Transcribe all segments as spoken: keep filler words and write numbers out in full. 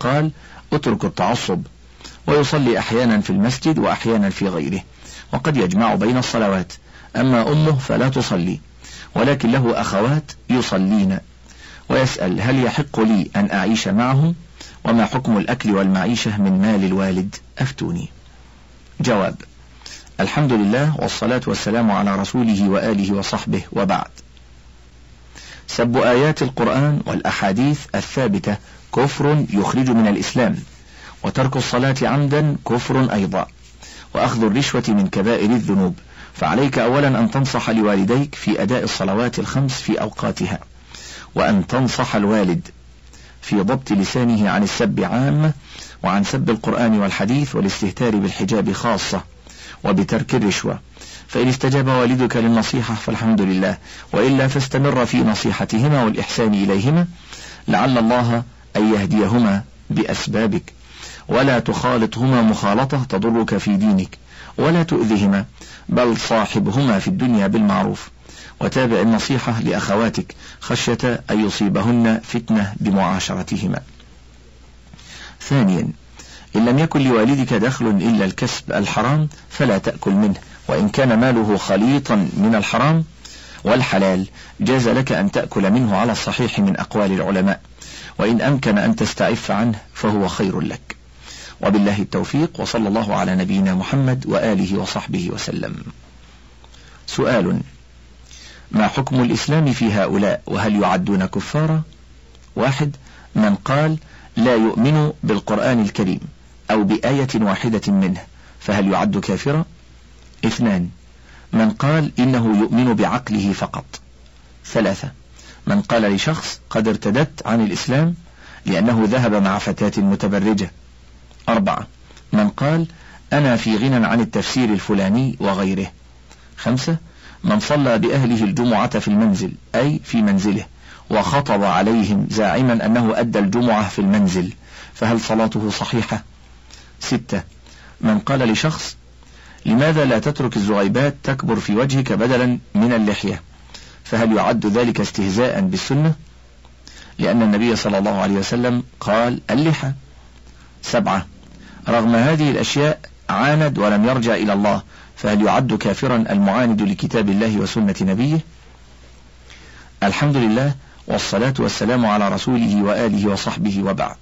قال اترك التعصب، ويصلي أحيانا في المسجد وأحيانا في غيره، وقد يجمع بين الصلوات. أما أمه فلا تصلي، ولكن له أخوات يصلين، ويسأل هل يحق لي أن أعيش معهم؟ وما حكم الأكل والمعيشة من مال الوالد؟ أفتوني. جواب: الحمد لله والصلاة والسلام على رسوله وآله وصحبه، وبعد. سب آيات القرآن والأحاديث الثابتة كفر يخرج من الإسلام، وترك الصلاة عمدا كفر أيضا، وأخذ الرشوة من كبائر الذنوب. فعليك أولا أن تنصح لوالديك في أداء الصلوات الخمس في أوقاتها، وأن تنصح الوالد في ضبط لسانه عن السب عامة، وعن سب القرآن والحديث والاستهتار بالحجاب خاصة، وبترك الرشوة. فإن استجاب والدك للنصيحة فالحمد لله، وإلا فاستمر في نصيحتهما والإحسان إليهما، لعل الله أن يهديهما بأسبابك، ولا تخالطهما مخالطة تضرك في دينك، ولا تؤذهما، بل صاحبهما في الدنيا بالمعروف، وتابع النصيحة لأخواتك خشية أن يصيبهن فتنة بمعاشرتهما. ثانيا: إن لم يكن لوالدك دخل إلا الكسب الحرام فلا تأكل منه، وإن كان ماله خليطا من الحرام والحلال جاز لك أن تأكل منه على الصحيح من أقوال العلماء، وإن أمكن أن تستعف عنه فهو خير لك. وبالله التوفيق، وصلى الله على نبينا محمد وآله وصحبه وسلم. سؤال: ما حكم الإسلام في هؤلاء، وهل يعدون كفارا؟ واحد: من قال لا يؤمن بالقرآن الكريم أو بآية واحدة منه فهل يعد كافرا؟ اثنان: من قال إنه يؤمن بعقله فقط. ثلاثة: من قال لشخص قد ارتدت عن الإسلام لأنه ذهب مع فتاة متبرجة. أربعة: من قال أنا في غنى عن التفسير الفلاني وغيره. خمسة: من صلى بأهله الجمعة في المنزل أي في منزله وخطب عليهم زاعما أنه أدى الجمعة في المنزل فهل صلاته صحيحة؟ ستة: من قال لشخص لماذا لا تترك الزغيبات تكبر في وجهك بدلا من اللحية فهل يعد ذلك استهزاء بالسنة؟ لأن النبي صلى الله عليه وسلم قال اللحى. سبعة: رغم هذه الأشياء عاند ولم يرجع إلى الله فهل يعد كافرا المعاند لكتاب الله وسنة نبيه؟ الحمد لله والصلاة والسلام على رسوله وآله وصحبه، وبعد.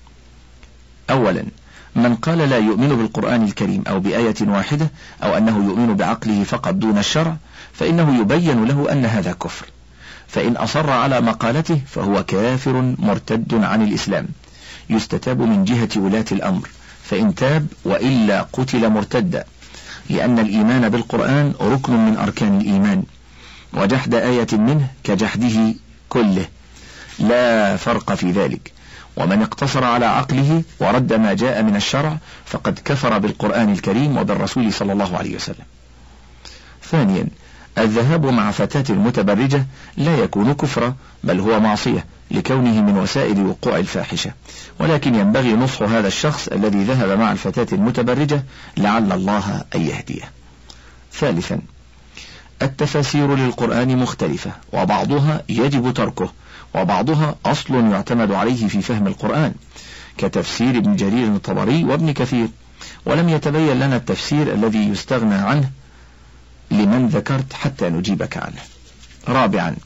أولا: من قال لا يؤمن بالقرآن الكريم أو بآية واحدة أو أنه يؤمن بعقله فقط دون الشرع فإنه يبين له أن هذا كفر، فإن أصر على مقالته فهو كافر مرتد عن الإسلام، يستتاب من جهة ولاة الأمر، فإن تاب وإلا قتل مرتدا، لأن الإيمان بالقرآن ركن من أركان الإيمان، وجحد آية منه كجحده كله، لا فرق في ذلك. ومن اقتصر على عقله ورد ما جاء من الشرع فقد كفر بالقرآن الكريم وبالرسول صلى الله عليه وسلم. ثانيا: الذهاب مع فتاة متبرجة لا يكون كفرا، بل هو معصية لكونه من وسائل وقوع الفاحشة، ولكن ينبغي نصح هذا الشخص الذي ذهب مع الفتاة المتبرجة لعل الله أن يهديه. ثالثا: التفاسير للقرآن مختلفة، وبعضها يجب تركه، وبعضها أصل يعتمد عليه في فهم القرآن، كتفسير ابن جرير الطبري وابن كثير، ولم يتبين لنا التفسير الذي يستغنى عنه لمن ذكرت حتى نجيبك عنه. رابعا: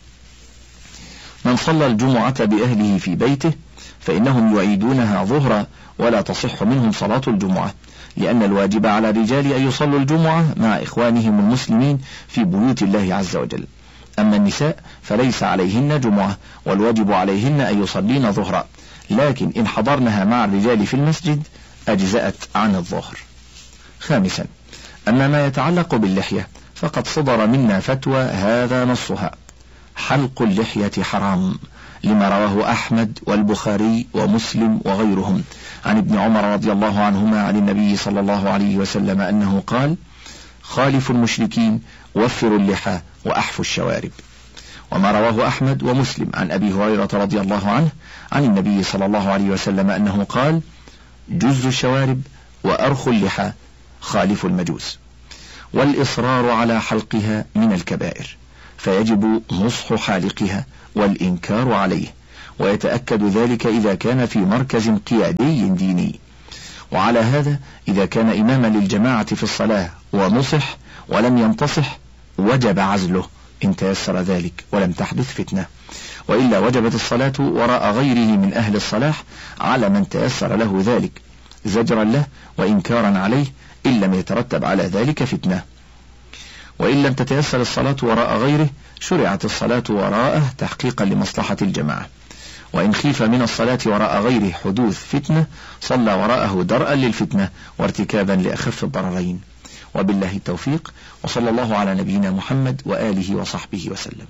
من صلى الجمعة بأهله في بيته فإنهم يعيدونها ظهرا ولا تصح منهم صلاة الجمعة، لأن الواجب على الرجال أن يصلوا الجمعة مع إخوانهم المسلمين في بيوت الله عز وجل، أما النساء فليس عليهن جمعة، والواجب عليهن أن يصلين ظهرا، لكن إن حضرنها مع الرجال في المسجد أجزأت عن الظهر. خامسا: أما ما يتعلق باللحية فقد صدر منا فتوى هذا نصها: حلق اللحية حرام، لما رواه أحمد والبخاري ومسلم وغيرهم عن ابن عمر رضي الله عنهما عن النبي صلى الله عليه وسلم أنه قال: خالفوا المشركين وفروا اللحى وأحفوا الشوارب. وما رواه أحمد ومسلم عن أبي هريرة رضي الله عنه عن النبي صلى الله عليه وسلم أنه قال: جزوا الشوارب وأرخوا اللحى خالفوا المجوس. والإصرار على حلقها من الكبائر، فيجب نصح حالقها والإنكار عليه، ويتأكد ذلك إذا كان في مركز قيادي ديني. وعلى هذا إذا كان إماما للجماعة في الصلاة ونصح ولم ينتصح وجب عزله إن تيسر ذلك ولم تحدث فتنة، وإلا وجبت الصلاة وراء غيره من أهل الصلاح على من تيسر له ذلك، زجرا له وإنكارا عليه إن لم يترتب على ذلك فتنة. وإن لم تتيسر الصلاة وراء غيره شرعت الصلاة وراءه تحقيقا لمصلحة الجماعة، وإن خيف من الصلاة وراء غيره حدوث فتنة صلى وراءه درءا للفتنة وارتكابا لأخف الضررين. وبالله التوفيق، وصلى الله على نبينا محمد وآله وصحبه وسلم.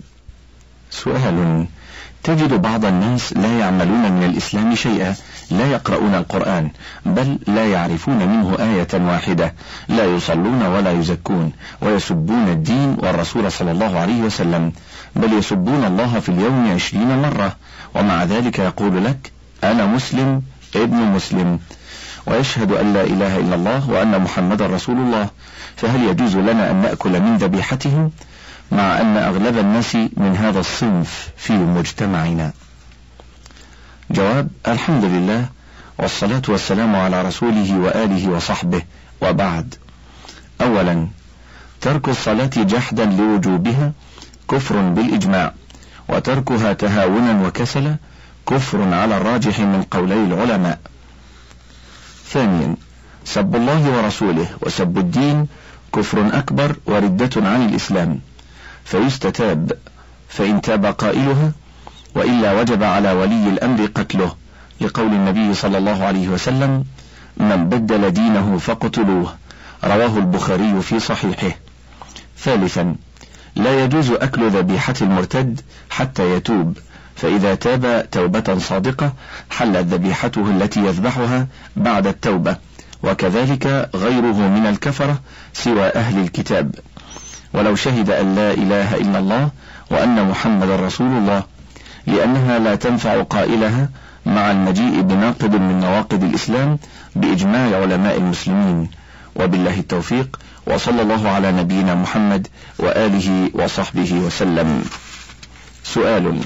سؤال: تجد بعض الناس لا يعملون من الإسلام شيئا، لا يقرؤون القرآن بل لا يعرفون منه آية واحدة، لا يصلون ولا يزكون، ويسبون الدين والرسول صلى الله عليه وسلم، بل يسبون الله في اليوم عشرين مرة، ومع ذلك يقول لك أنا مسلم ابن مسلم، ويشهد أن لا إله إلا الله وأن محمد رسول الله، فهل يجوز لنا أن نأكل من ذبيحتهم مع أن أغلب الناس من هذا الصنف في مجتمعنا؟ جواب: الحمد لله والصلاة والسلام على رسوله وآله وصحبه، وبعد. أولا، ترك الصلاة جحدا لوجوبها كفر بالإجماع، وتركها تهاونا وكسلا كفر على الراجح من قولي العلماء. ثانيا، سب الله ورسوله وسب الدين كفر أكبر وردة عن الإسلام، فيستتاب فإن تاب قائلها، وإلا وجب على ولي الأمر قتله، لقول النبي صلى الله عليه وسلم: من بدل دينه فاقتلوه، رواه البخاري في صحيحه. ثالثا، لا يجوز أكل ذبيحة المرتد حتى يتوب، فإذا تاب توبة صادقة حلت ذبيحته التي يذبحها بعد التوبة، وكذلك غيره من الكفرة سوى أهل الكتاب، ولو شهد أن لا إله إلا الله وأن محمد رسول الله، لأنها لا تنفع قائلها مع المجيء بناقض من نواقض الإسلام بإجماع علماء المسلمين. وبالله التوفيق، وصلى الله على نبينا محمد وآله وصحبه وسلم. سؤال: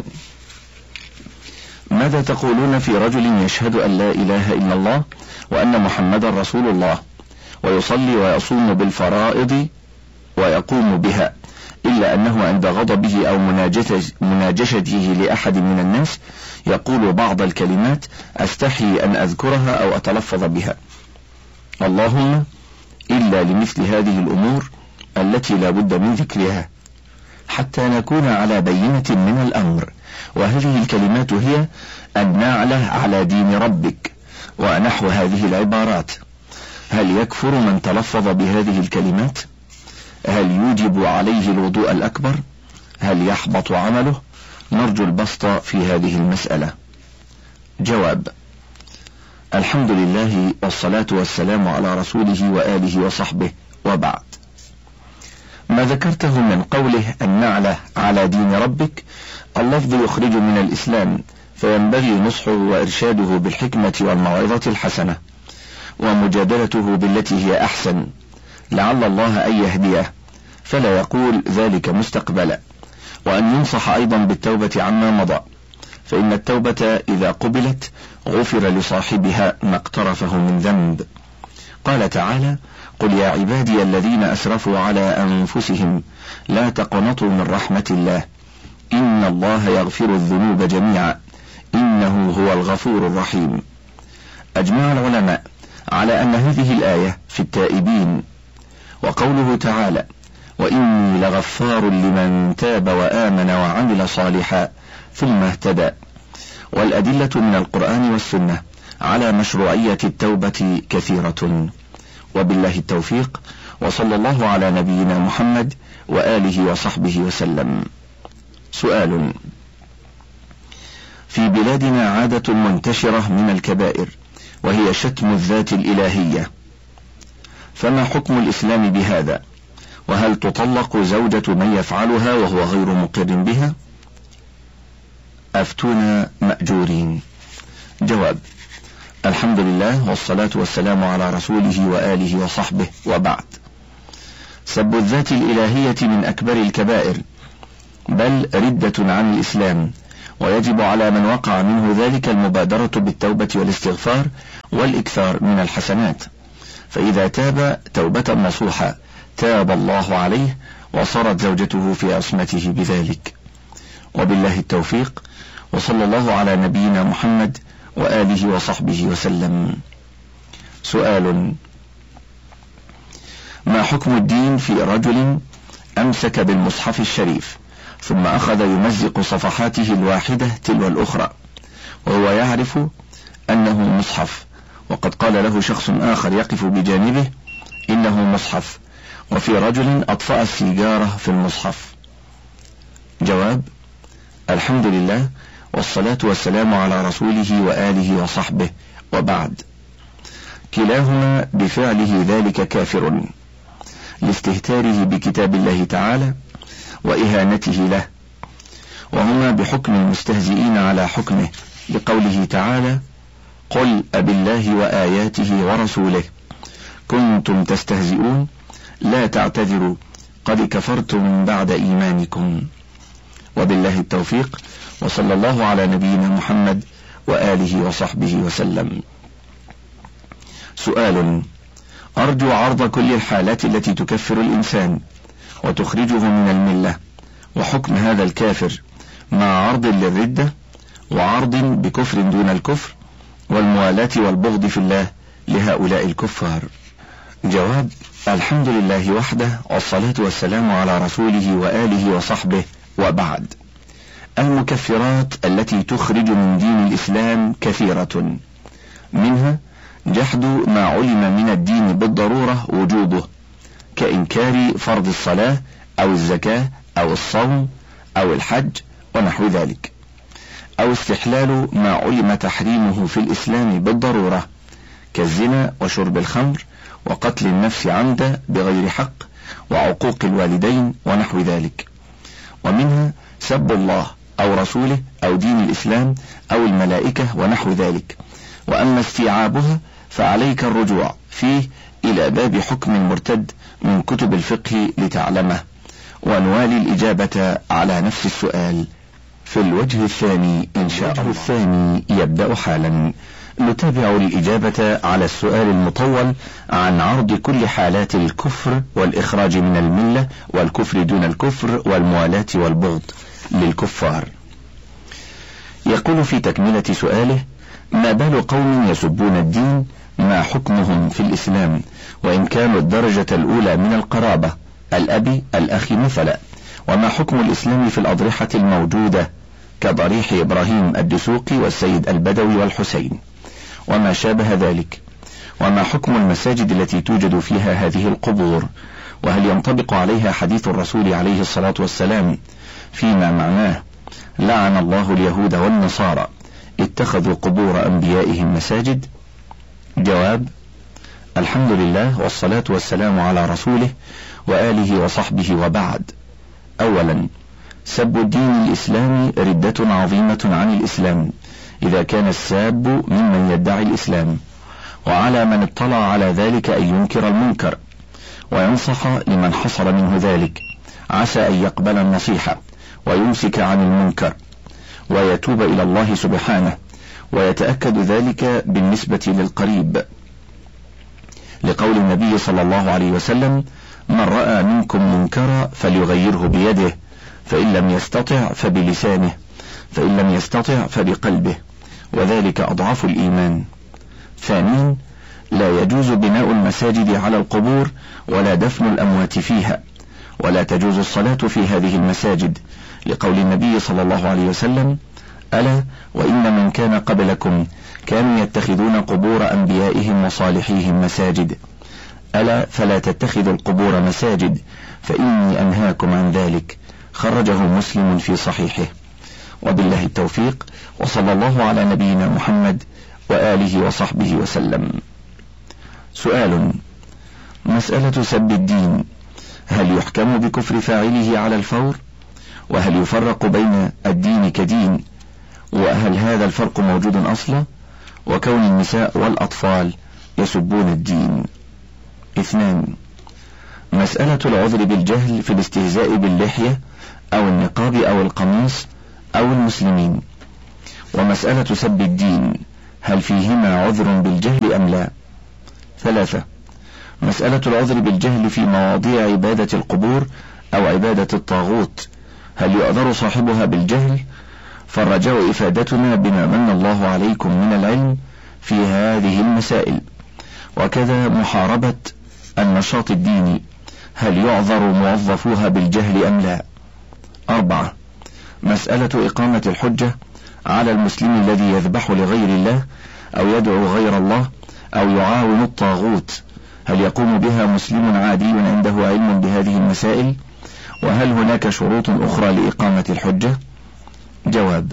ماذا تقولون في رجل يشهد أن لا إله إلا الله وأن محمد رسول الله، ويصلي ويصوم بالفرائض ويقوم بها، إلا أنه عند غضبه أو مناجشته لأحد من الناس يقول بعض الكلمات أستحي أن أذكرها أو أتلفظ بها، اللهم إلا لمثل هذه الأمور التي لا بد من ذكرها حتى نكون على بينة من الأمر، وهذه الكلمات هي أن نعلى على دين ربك ونحو هذه العبارات. هل يكفر من تلفظ بهذه الكلمات؟ هل يوجب عليه الوضوء الأكبر؟ هل يحبط عمله؟ نرجو البسط في هذه المسألة. جواب: الحمد لله والصلاة والسلام على رسوله وآله وصحبه، وبعد. ما ذكرته من قوله أن نعلى على دين ربك، اللفظ يخرج من الإسلام، فينبغي نصحه وإرشاده بالحكمة والموعظة الحسنة، ومجادلته بالتي هي أحسن، لعل الله أن يهديه، فلا يقول ذلك مستقبلا، وأن ينصح أيضا بالتوبة عما مضى، فإن التوبة إذا قبلت غفر لصاحبها ما اقترفه من ذنب. قال تعالى: قل يا عبادي الذين أسرفوا على أنفسهم لا تقنطوا من رحمة الله إن الله يغفر الذنوب جميعا إنه هو الغفور الرحيم. أجمع العلماء على أن هذه الآية في التائبين، وقوله تعالى: وإني لغفار لمن تاب وآمن وعمل صالحا ثم اهتدى، والأدلة من القرآن والسنة على مشروعية التوبة كثيرة. وبالله التوفيق، وصلى الله على نبينا محمد وآله وصحبه وسلم. سؤال: في بلادنا عادة منتشرة من الكبائر وهي شتم الذات الإلهية، فما حكم الإسلام بهذا؟ وهل تطلق زوجة من يفعلها وهو غير مقر بها؟ أفتونا مأجورين. جواب: الحمد لله والصلاة والسلام على رسوله وآله وصحبه، وبعد. سب الذات الإلهية من أكبر الكبائر، بل ردة عن الإسلام، ويجب على من وقع منه ذلك المبادرة بالتوبة والاستغفار والإكثار من الحسنات، فإذا تاب توبة نصوحة تاب الله عليه وصارت زوجته في عصمته بذلك. وبالله التوفيق، وصلى الله على نبينا محمد وآله وصحبه وسلم. سؤال: ما حكم الدين في رجل أمسك بالمصحف الشريف ثم أخذ يمزق صفحاته الواحدة تلو الأخرى وهو يعرف أنه مصحف، وقد قال له شخص آخر يقف بجانبه إنه مصحف، وفي رجل أطفأ السيجارة في المصحف؟ جواب: الحمد لله والصلاة والسلام على رسوله وآله وصحبه، وبعد. كلاهما بفعله ذلك كافر لاستهتاره بكتاب الله تعالى وإهانته له، وهما بحكم المستهزئين على حكمه، لقوله تعالى: قل أبالله وآياته ورسوله كنتم تستهزئون لا تعتذروا قد كفرتم بعد إيمانكم. وبالله التوفيق، وصلى الله على نبينا محمد وآله وصحبه وسلم. سؤال: أرجو عرض كل الحالات التي تكفر الإنسان وتخرجه من الملة، وحكم هذا الكافر، مع عرض للردة وعرض بكفر دون الكفر والموالاة والبغض في الله لهؤلاء الكفار. جواب: الحمد لله وحده، والصلاة والسلام على رسوله وآله وصحبه، وبعد. المكفرات التي تخرج من دين الإسلام كثيرة، منها جحد ما علم من الدين بالضرورة وجوبه، كإنكار فرض الصلاة أو الزكاة أو الصوم أو الحج ونحو ذلك، أو استحلال ما علم تحريمه في الإسلام بالضرورة، كالزنا وشرب الخمر وقتل النفس عمدا بغير حق وعقوق الوالدين ونحو ذلك. ومنها سب الله أو رسوله أو دين الإسلام أو الملائكة ونحو ذلك. وأما استيعابها فعليك الرجوع فيه إلى باب حكم المرتد من كتب الفقه لتعلمه، ونوالي الإجابة على نفس السؤال في الوجه الثاني إن شاء الله. الوجه الثاني يبدأ حالا. نتابع الإجابة على السؤال المطول عن عرض كل حالات الكفر والإخراج من الملة والكفر دون الكفر والموالاة والبغض للكفار. يقول في تكملة سؤاله: ما بال قوم يسبون الدين، ما حكمهم في الإسلام، وإن كانوا الدرجة الأولى من القرابة، الأب الأخ مثلا، وما حكم الإسلام في الأضرحة الموجودة كضريح إبراهيم الدسوقي والسيد البدوي والحسين وما شابه ذلك، وما حكم المساجد التي توجد فيها هذه القبور، وهل ينطبق عليها حديث الرسول عليه الصلاة والسلام فيما معناه: لعن الله اليهود والنصارى اتخذوا قبور أنبيائهم مساجد؟ جواب: الحمد لله والصلاة والسلام على رسوله وآله وصحبه، وبعد. أولا، سب الدين الإسلامي ردة عظيمة عن الإسلام إذا كان الساب ممن يدعي الإسلام، وعلى من اطلع على ذلك أن ينكر المنكر وينصح لمن حصل منه ذلك، عسى أن يقبل النصيحة ويمسك عن المنكر ويتوب إلى الله سبحانه، ويتأكد ذلك بالنسبة للقريب، لقول النبي صلى الله عليه وسلم: من رأى منكم منكرا فليغيره بيده، فإن لم يستطع فبلسانه، فإن لم يستطع فبقلبه، وذلك أضعف الإيمان. ثانيا، لا يجوز بناء المساجد على القبور ولا دفن الأموات فيها، ولا تجوز الصلاة في هذه المساجد، لقول النبي صلى الله عليه وسلم: ألا وإن من كان قبلكم كانوا يتخذون قبور أنبيائهم وصالحيهم مساجد، ألا فلا تتخذوا القبور مساجد فإني أنهاكم عن ذلك. خرجه مسلم في صحيحه. وبالله التوفيق، وصلى الله على نبينا محمد وآله وصحبه وسلم. سؤال: مسألة سب الدين، هل يحكم بكفر فاعله على الفور؟ وهل يفرق بين الدين كدين؟ وهل هذا الفرق موجود أصلا؟ وكون النساء والأطفال يسبون الدين. اثنان، مسألة العذر بالجهل في الاستهزاء باللحية أو النقاب أو القميص أو المسلمين؟ ومسألة سب الدين هل فيهما عذر بالجهل أم لا؟ ثلاثة. مسألة العذر بالجهل في مواضيع عبادة القبور أو عبادة الطاغوت هل يعذر صاحبها بالجهل؟ فالرجاء إفادتنا بما من الله عليكم من العلم في هذه المسائل. وكذا محاربة النشاط الديني هل يعذر موظفوها بالجهل أم لا؟ أربعة. مسألة إقامة الحجة على المسلم الذي يذبح لغير الله أو يدعو غير الله أو يعاون الطاغوت هل يقوم بها مسلم عادي عنده علم بهذه المسائل؟ وهل هناك شروط أخرى لإقامة الحجة؟ جواب: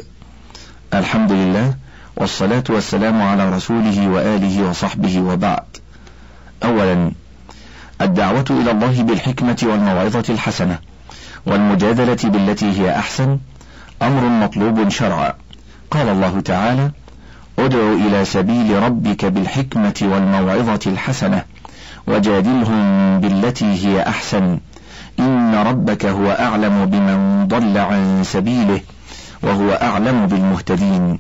الحمد لله والصلاة والسلام على رسوله وآله وصحبه وبعد. أولا، الدعوة إلى الله بالحكمة والموعظة الحسنة والمجادلة بالتي هي أحسن أمر مطلوب شرعا. قال الله تعالى: ادع إلى سبيل ربك بالحكمة والموعظة الحسنة وجادلهم بالتي هي أحسن إن ربك هو أعلم بمن ضل عن سبيله وهو أعلم بالمهتدين.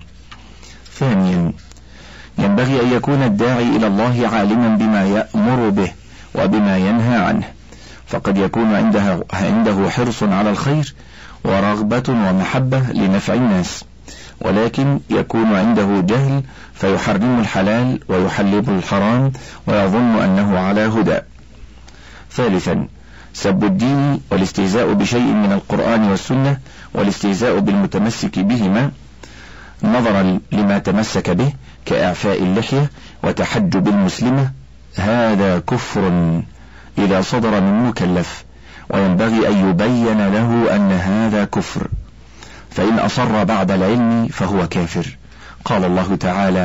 ثانيا، ينبغي أن يكون الداعي إلى الله عالما بما يأمر به وبما ينهى عنه، فقد يكون عنده, عنده حرص على الخير ورغبة ومحبة لنفع الناس، ولكن يكون عنده جهل فيحرم الحلال ويحلل الحرام ويظن أنه على هدى. ثالثا، سب الدين والاستهزاء بشيء من القرآن والسنة والاستهزاء بالمتمسك بهما نظرا لما تمسك به كإعفاء اللحية وتحجب المسلمة هذا كفر إذا صدر من مكلف، وينبغي أن يبين له أن هذا كفر، فإن أصر بعد العلم فهو كافر. قال الله تعالى: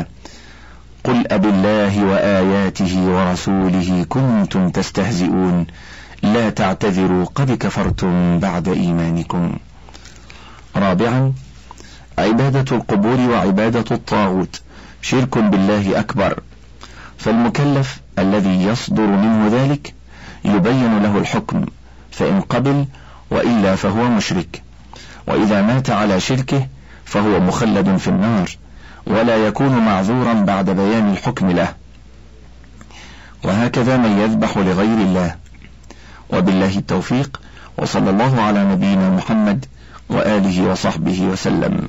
قل أبالله وآياته ورسوله كنتم تستهزئون لا تعتذروا قد كفرتم بعد إيمانكم. رابعا، عبادة القبور وعبادة الطاغوت شرك بالله أكبر، فالمكلف الذي يصدر منه ذلك يبين له الحكم، فإن قبل وإلا فهو مشرك، وإذا مات على شركه فهو مخلد في النار ولا يكون معذورا بعد بيان الحكم له. وهكذا من يذبح لغير الله. وبالله التوفيق، وصلى الله على نبينا محمد وآله وصحبه وسلم.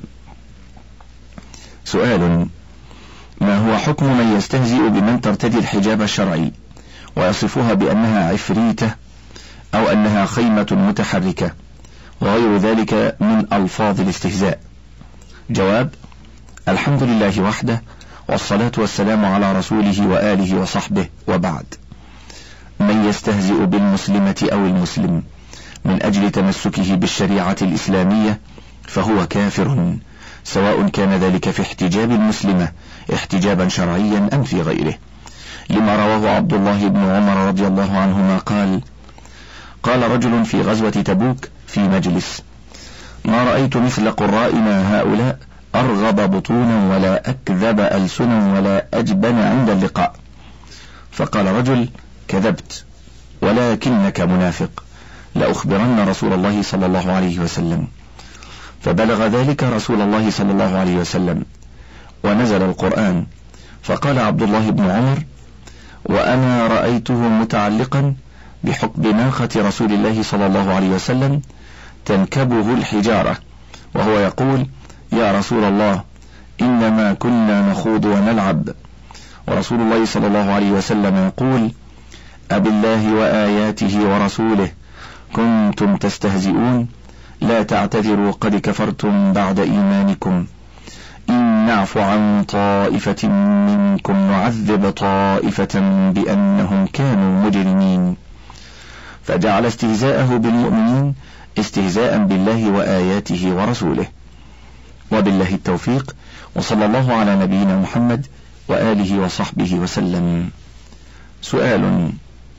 سؤال: ما هو حكم من يستهزئ بمن ترتدي الحجاب الشرعي ويصفها بأنها عفريتة أو أنها خيمة متحركة وغير ذلك من ألفاظ الاستهزاء؟ جواب: الحمد لله وحده والصلاة والسلام على رسوله وآله وصحبه وبعد. من يستهزئ بالمسلمة أو المسلم من أجل تمسكه بالشريعة الإسلامية فهو كافر، سواء كان ذلك في احتجاب المسلمة احتجابا شرعيا أم في غيره، لما رواه عبد الله بن عمر رضي الله عنهما قال: قال رجل في غزوة تبوك في مجلس: ما رأيت مثل قرائنا هؤلاء أرغب بطونا ولا أكذب ألسنا ولا أجبن عند اللقاء. فقال رجل: كذبت ولكنك منافق، لأخبرن رسول الله صلى الله عليه وسلم. فبلغ ذلك رسول الله صلى الله عليه وسلم ونزل القرآن، فقال عبد الله بن عمر: وأنا رأيته متعلقا بحقب ناقة رسول الله صلى الله عليه وسلم تنكبه الحجارة وهو يقول: يا رسول الله إنما كنا نخوض ونلعب. ورسول الله صلى الله عليه وسلم يقول: أبالله وآياته ورسوله كنتم تستهزئون لا تعتذروا قد كفرتم بعد إيمانكم، إن نعف عن طائفة منكم نعذب طائفة بأنهم كانوا مجرمين. فجعل استهزاءه بالمؤمنين استهزاء بالله وآياته ورسوله. وبالله التوفيق، وصلى الله على نبينا محمد وآله وصحبه وسلم. سؤال: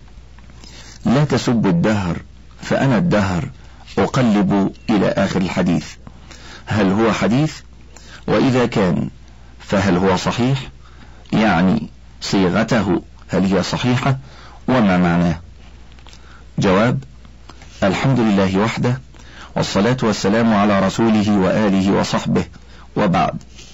لا تسبوا الدهر فأنا الدهر أقلب إلى آخر الحديث، هل هو حديث؟ وإذا كان فهل هو صحيح؟ يعني صيغته هل هي صحيحة؟ وما معناه؟ جواب: الحمد لله وحده والصلاة والسلام على رسوله وآله وصحبه، وبعد.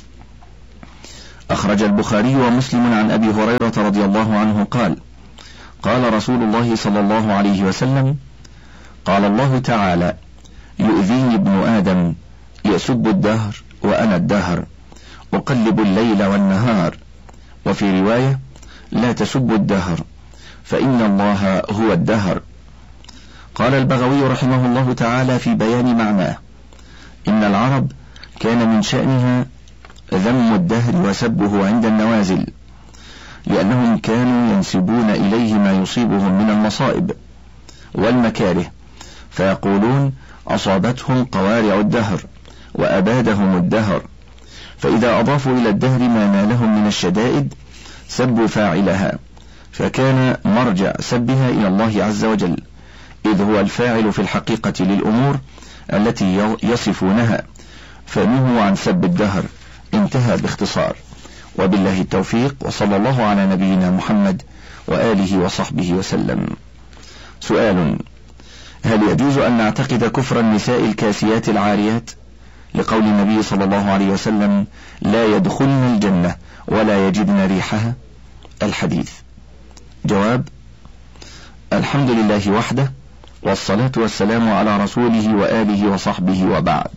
أخرج البخاري ومسلم عن أبي هريرة رضي الله عنه قال: قال رسول الله صلى الله عليه وسلم: قال الله تعالى: يؤذيني ابن آدم يسب الدهر وأنا الدهر، أقلب الليل والنهار. وفي رواية: لا تسبوا الدهر فإن الله هو الدهر. قال البغوي رحمه الله تعالى في بيان معناه: إن العرب كان من شأنها ذم الدهر وسبه عند النوازل، لأنهم كانوا ينسبون إليه ما يصيبهم من المصائب والمكاره، فيقولون: أصابتهم قوارع الدهر وأبادهم الدهر. فإذا أضافوا إلى الدهر ما نالهم من الشدائد سبوا فاعلها، فكان مرجع سبها إلى الله عز وجل، إذ هو الفاعل في الحقيقة للأمور التي يصفونها، فنهوا عن سب الدهر. انتهى باختصار، وبالله التوفيق، وصلى الله على نبينا محمد وآله وصحبه وسلم. سؤال: هل يجوز أن نعتقد كفر النساء الكاسيات العاريات لقول النبي صلى الله عليه وسلم: لا يدخلن الجنة ولا يجدن ريحها؟ الحديث. جواب: الحمد لله وحده، والصلاة والسلام على رسوله وآله وصحبه، وبعد.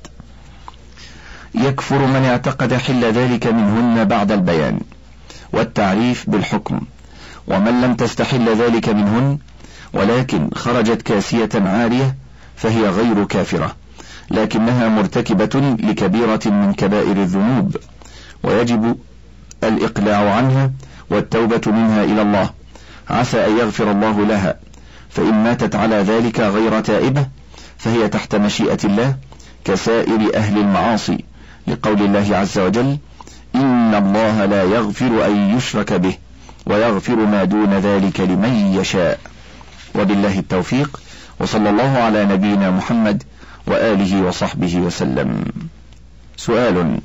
يكفر من اعتقد حل ذلك منهن بعد البيان والتعريف بالحكم، ومن لم تستحل ذلك منهن ولكن خرجت كاسية عارية فهي غير كافرة، لكنها مرتكبة لكبيرة من كبائر الذنوب، ويجب الإقلاع عنها والتوبة منها إلى الله، عسى أن يغفر الله لها. فإن ماتت على ذلك غير تائبة فهي تحت مشيئة الله كسائر أهل المعاصي، لقول الله عز وجل: إن الله لا يغفر أن يشرك به ويغفر ما دون ذلك لمن يشاء. وبالله التوفيق، وصلى الله على نبينا محمد وآله وصحبه وسلم. سؤال: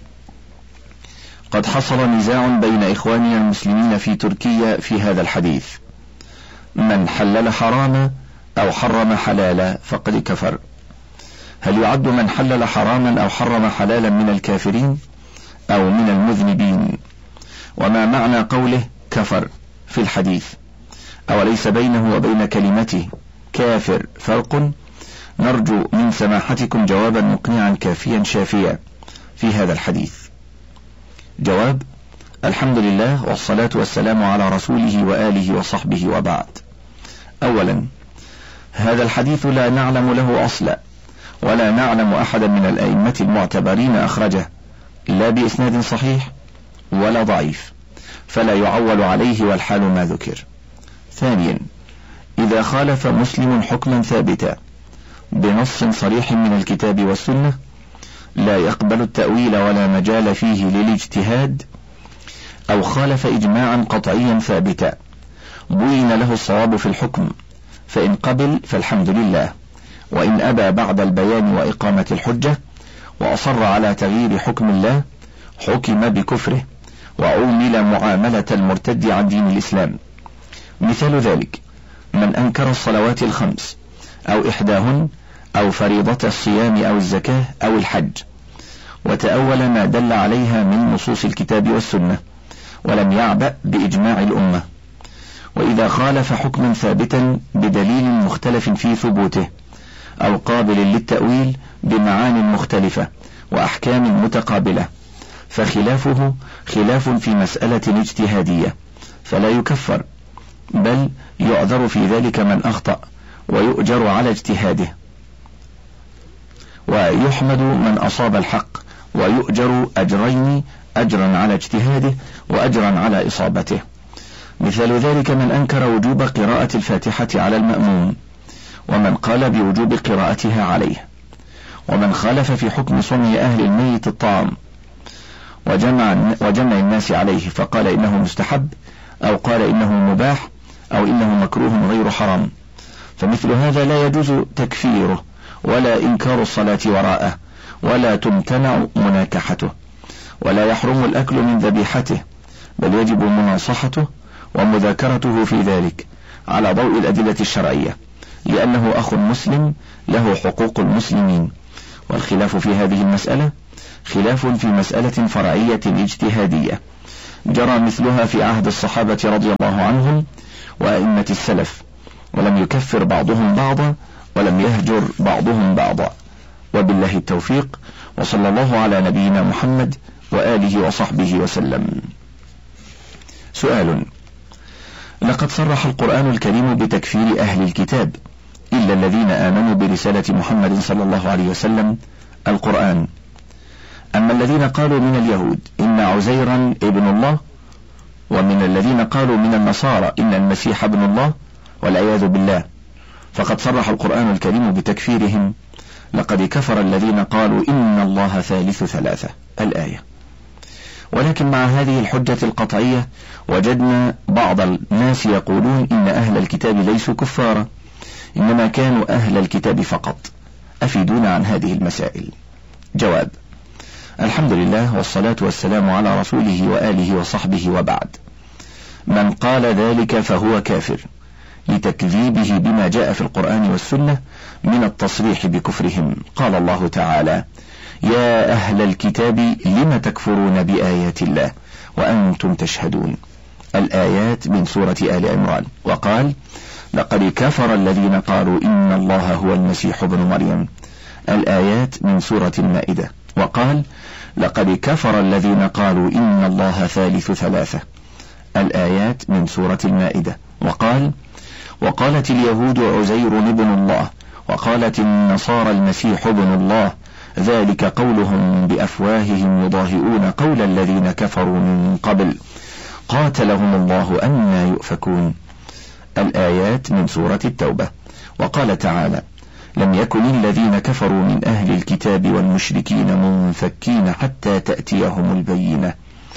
قد حصل نزاع بين إخواننا المسلمين في تركيا في هذا الحديث: من حلل حراما أو حرم حلالا فقد كفر. هل يعد من حلل حراما أو حرم حلالا من الكافرين أو من المذنبين؟ وما معنى قوله كفر في الحديث؟ أوليس بينه وبين كلمته كافر فرق؟ نرجو من سماحتكم جوابا مقنعا كافيا شافيا في هذا الحديث. جواب: الحمد لله، والصلاة والسلام على رسوله وآله وصحبه، وبعد. أولا، هذا الحديث لا نعلم له أصلا، ولا نعلم أحدا من الأئمة المعتبرين أخرجه، لا بإسناد صحيح ولا ضعيف، فلا يعول عليه، والحال ما ذكر. ثانيا، إذا خالف مسلم حكما ثابتا بنص صريح من الكتاب والسنة لا يقبل التأويل ولا مجال فيه للاجتهاد، أو خالف إجماعا قطعيا ثابتا بين له الصواب في الحكم، فإن قبل فالحمد لله، وإن أبى بعد البيان وإقامة الحجة وأصر على تغيير حكم الله حكم بكفره وعومل معاملة المرتد عن دين الإسلام. مثال ذلك: من أنكر الصلوات الخمس أو إحداهن أو فريضة الصيام أو الزكاة أو الحج، وتأول ما دل عليها من نصوص الكتاب والسنة، ولم يعبأ بإجماع الأمة. وإذا خالف حكما ثابتا بدليل مختلف في ثبوته أو قابل للتأويل بمعان مختلفة وأحكام متقابلة، فخلافه خلاف في مسألة اجتهادية، فلا يكفر، بل يعذر في ذلك من أخطأ ويؤجر على اجتهاده، ويحمد من أصاب الحق ويؤجر أجرين: أجرا على اجتهاده وأجرا على إصابته. مثال ذلك من أنكر وجوب قراءة الفاتحة على المأموم، ومن قال بوجوب قراءتها عليه، ومن خالف في حكم صنع أهل الميت الطعام وجمع, وجمع الناس عليه، فقال إنه مستحب، أو قال إنه مباح، أو إنه مكروه غير حرام، فمثل هذا لا يجوز تكفيره ولا إنكار الصلاة وراءه، ولا تمتنع مناكحته، ولا يحرم الأكل من ذبيحته، بل يجب مناصحته ومذاكرته في ذلك على ضوء الأدلة الشرعية، لأنه أخ مسلم له حقوق المسلمين، والخلاف في هذه المسألة خلاف في مسألة فرعية اجتهادية جرى مثلها في عهد الصحابة رضي الله عنهم وأئمة السلف، ولم يكفر بعضهم بعضا ولم يهجر بعضهم بعضا، وبالله التوفيق، وصلى الله على نبينا محمد وآله وصحبه وسلم. سؤال: لقد صرح القرآن الكريم بتكفير أهل الكتاب إلا الذين آمنوا برسالة محمد صلى الله عليه وسلم القرآن، أما الذين قالوا من اليهود إن عزيرا ابن الله، ومن الذين قالوا من النصارى إن المسيح ابن الله والعياذ بالله، فقد صرح القرآن الكريم بتكفيرهم: لقد كفر الذين قالوا إن الله ثالث ثلاثة، الآية. ولكن مع هذه الحجة القطعية وجدنا بعض الناس يقولون إن أهل الكتاب ليسوا كفارا، إنما كانوا أهل الكتاب فقط. أفيدونا عن هذه المسائل. جواب: الحمد لله والصلاة والسلام على رسوله وآله وصحبه، وبعد. من قال ذلك فهو كافر لتكذيبه بما جاء في القرآن والسنة من التصريح بكفرهم. قال الله تعالى: يا أهل الكتاب لم تكفرون بآيات الله وأنتم تشهدون، الآيات من سورة آل عمران. وقال: لقد كفر الذين قالوا إن الله هو المسيح ابن مريم، الآيات من سورة المائدة. وقال: لقد كفر الذين قالوا إن الله ثالث ثلاثة، الآيات من سورة المائدة. وقال: وقالت اليهود عزير ابن الله، وقالت النصارى المسيح ابن الله، ذلك قولهم بأفواههم يضاهئون قول الذين كفروا من قبل، قاتلهم الله أنى يؤفكون، الآيات من سورة التوبة. وقال تعالى: لم يكن الذين كفروا من أهل الكتاب والمشركين منفكين حتى تأتيهم البينة،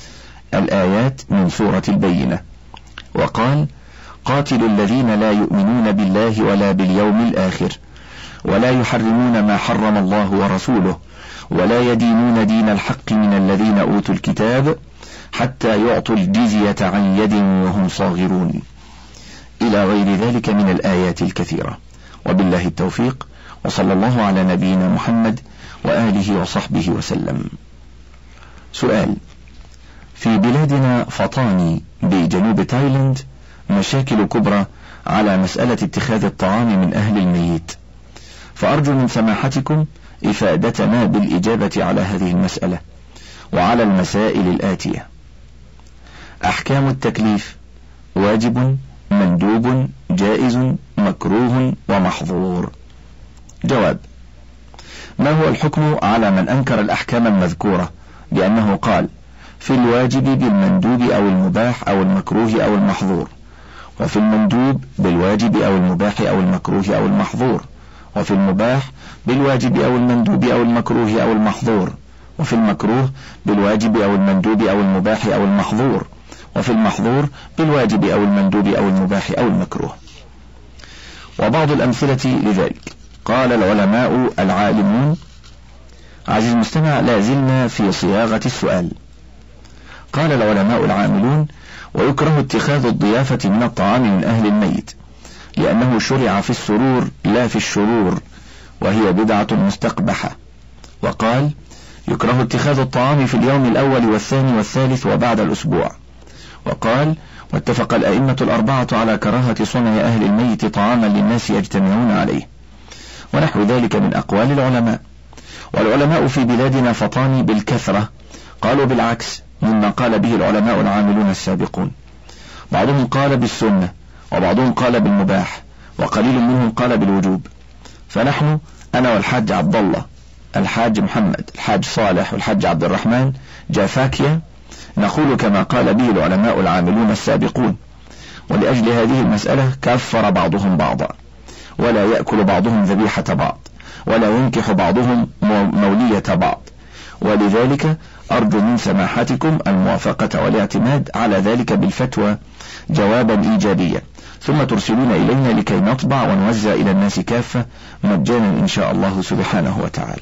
الآيات من سورة البينة. وقال: قاتلوا الذين لا يؤمنون بالله ولا باليوم الآخر ولا يحرمون ما حرم الله ورسوله ولا يدينون دين الحق من الذين أوتوا الكتاب حتى يعطوا الجزية عن يد وهم صاغرون، إلى غير ذلك من الآيات الكثيرة. وبالله التوفيق، وصلى الله على نبينا محمد وآله وصحبه وسلم. سؤال: في بلادنا فطاني بجنوب تايلاند مشاكل كبرى على مسألة اتخاذ الطعام من أهل الميت، فأرجو من سماحتكم إفادتنا بالإجابة على هذه المسألة وعلى المسائل الآتية: أحكام التكليف: واجب، مندوب، جائز، مكروه، ومحظور. جواب: ما هو الحكم على من أنكر الأحكام المذكورة بأنه قال في الواجب بالمندوب أو المباح أو المكروه أو المحظور، وفي المندوب بالواجب أو المباح أو المكروه أو المحظور، وفي المباح بالواجب أو المندوب أو المكروه أو المحظور، وفي المكروه بالواجب أو المندوب أو المباح أو المحظور، وفي المحظور بالواجب أو المندوب أو المباح أو المكروه. وبعض الأمثلة لذلك: قال العلماء العالمون. عزيز المستمع، لا زلنا في صياغة السؤال. قال العلماء العاملون: ويكره اتخاذ الضيافة من الطعام من أهل الميت لأنه شرع في السرور لا في الشرور، وهي بدعة مستقبحة. وقال: يكره اتخاذ الطعام في اليوم الأول والثاني والثالث وبعد الأسبوع. وقال: واتفق الأئمة الأربعة على كراهة صنع أهل الميت طعاما للناس يجتمعون عليه، ونحو ذلك من أقوال العلماء. والعلماء في بلادنا فطاني بالكثرة قالوا بالعكس مما قال به العلماء العاملون السابقون، بعضهم قال بالسنة وبعضهم قال بالمباح وقليل منهم قال بالوجوب. فنحن أنا والحاج عبد الله، الحاج محمد، الحاج صالح، والحاج عبد الرحمن جافاكيا نقول كما قال به العلماء العاملون السابقون، ولأجل هذه المسألة كفر بعضهم بعضا، ولا يأكل بعضهم ذبيحة بعض، ولا ينكح بعضهم مولية بعض. ولذلك أرجو من سماحتكم الموافقة والاعتماد على ذلك بالفتوى جوابا إيجابيا، ثم ترسلون إلينا لكي نطبع ونوزع إلى الناس كافة مجانا إن شاء الله سبحانه وتعالى.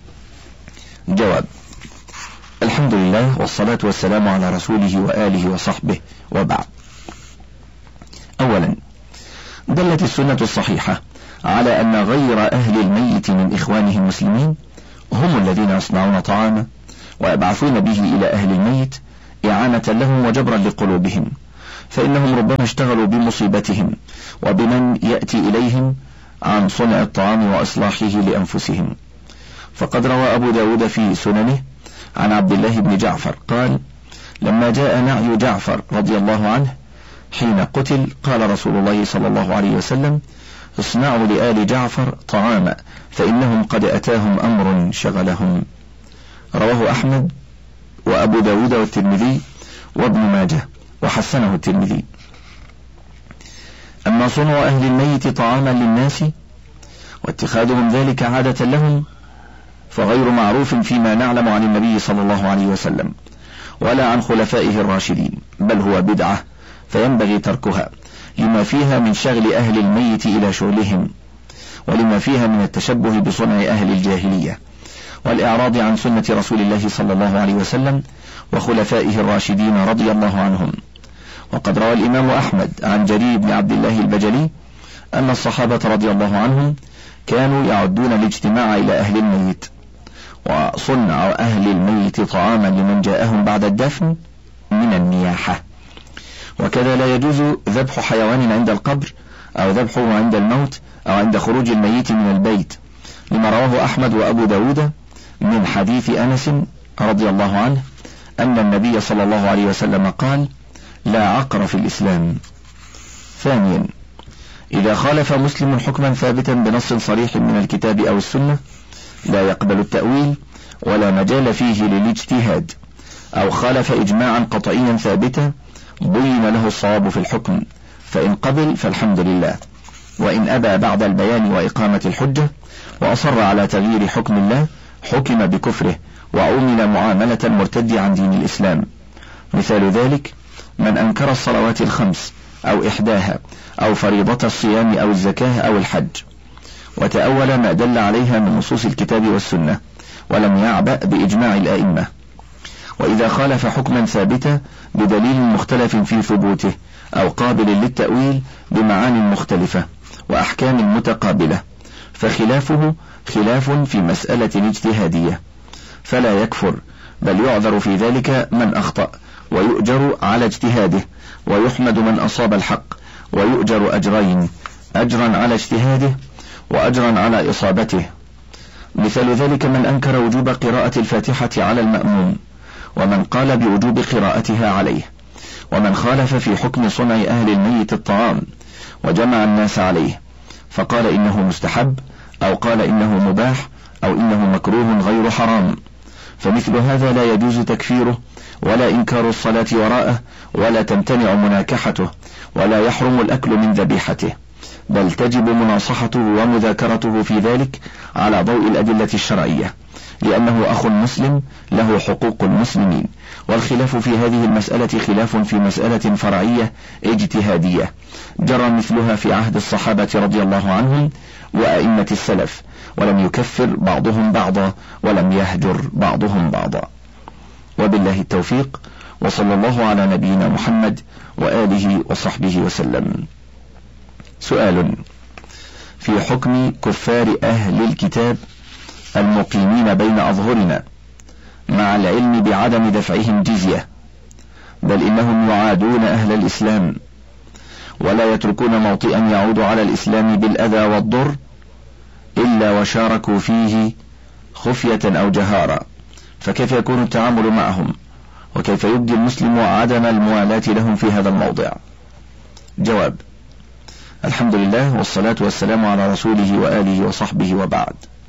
جواب: الحمد لله والصلاة والسلام على رسوله وآله وصحبه، وبعد. أولا، دلت السنة الصحيحة على أن غير أهل الميت من إخوانه المسلمين هم الذين يصنعون طعاما ويبعثون به إلى أهل الميت إعانة لهم وجبرا لقلوبهم، فإنهم ربما اشتغلوا بمصيبتهم وبمن يأتي إليهم عن صنع الطعام وإصلاحه لأنفسهم. فقد روى أبو داود في سننه عن عبد الله بن جعفر قال: لما جاء نعي جعفر رضي الله عنه حين قتل قال رسول الله صلى الله عليه وسلم: اصنعوا لآل جعفر طعاما فإنهم قد أتاهم أمر شغلهم. رواه أحمد وأبو داود والترمذي وابن ماجه وحسنه الترمذي. أما صنع أهل الميت طعاما للناس واتخاذهم ذلك عادة لهم فغير معروف فيما نعلم عن النبي صلى الله عليه وسلم ولا عن خلفائه الراشدين، بل هو بدعة فينبغي تركها لما فيها من شغل أهل الميت إلى شغلهم، ولما فيها من التشبه بصنع أهل الجاهلية والإعراض عن سنة رسول الله صلى الله عليه وسلم وخلفائه الراشدين رضي الله عنهم. وقد روى الإمام أحمد عن جرير بن عبد الله البجلي أن الصحابة رضي الله عنهم كانوا يعدون الاجتماع إلى أهل الميت وصنع أهل الميت طعاما لمن جاءهم بعد الدفن من النياحة. وكذا لا يجوز ذبح حيوان عند القبر أو ذبحه عند الموت أو عند خروج الميت من البيت، لما رواه أحمد وأبو داود من حديث أنس رضي الله عنه أن النبي صلى الله عليه وسلم قال: لا عقر في الإسلام. ثانيا، إذا خالف مسلم حكما ثابتا بنص صريح من الكتاب أو السنة لا يقبل التأويل ولا مجال فيه للاجتهاد، أو خالف إجماعا قطعيا ثابتا بين له الصواب في الحكم، فإن قبل فالحمد لله، وإن أبى بعد البيان وإقامة الحجة وأصر على تغيير حكم الله حكم بكفره وعمل معاملة المرتد عن دين الإسلام. مثال ذلك من أنكر الصلوات الخمس أو إحداها أو فريضة الصيام أو الزكاة أو الحج وتأول ما دل عليها من نصوص الكتاب والسنة ولم يعبأ بإجماع الآئمة. وإذا خالف حكما ثابتا بدليل مختلف في ثبوته أو قابل للتأويل بمعان مختلفة وأحكام متقابلة فخلافه خلاف في مسألة اجتهادية، فلا يكفر بل يعذر في ذلك من أخطأ ويؤجر على اجتهاده، ويحمد من أصاب الحق ويؤجر أجرين: أجرا على اجتهاده وأجرا على إصابته. مثال ذلك من أنكر وجوب قراءة الفاتحة على المأموم ومن قال بوجوب قراءتها عليه، ومن خالف في حكم صنع أهل الميت الطعام وجمع الناس عليه فقال إنه مستحب أو قال إنه مباح أو إنه مكروه غير حرام، فمثل هذا لا يجوز تكفيره ولا إنكار الصلاة وراءه ولا تمتنع مناكحته ولا يحرم الأكل من ذبيحته، بل تجب مناصحته ومذاكرته في ذلك على ضوء الأدلة الشرعية، لأنه أخ مسلم له حقوق المسلمين. والخلاف في هذه المسألة خلاف في مسألة فرعية اجتهادية جرى مثلها في عهد الصحابة رضي الله عنهم وأئمة السلف، ولم يكفر بعضهم بعضا ولم يهجر بعضهم بعضا. وبالله التوفيق، وصلى الله على نبينا محمد وآله وصحبه وسلم. سؤال: في حكم كفار أهل الكتاب المقيمين بين أظهرنا مع العلم بعدم دفعهم جزية، بل إنهم يعادون أهل الإسلام ولا يتركون موطئا يعود على الإسلام بالأذى والضر إلا وشاركوا فيه خفية أو جهارا، فكيف يكون التعامل معهم؟ وكيف يبدي المسلم عدم الموالاة لهم في هذا الموضع؟ جواب: الحمد لله والصلاة والسلام على رسوله وآله وصحبه وبعد.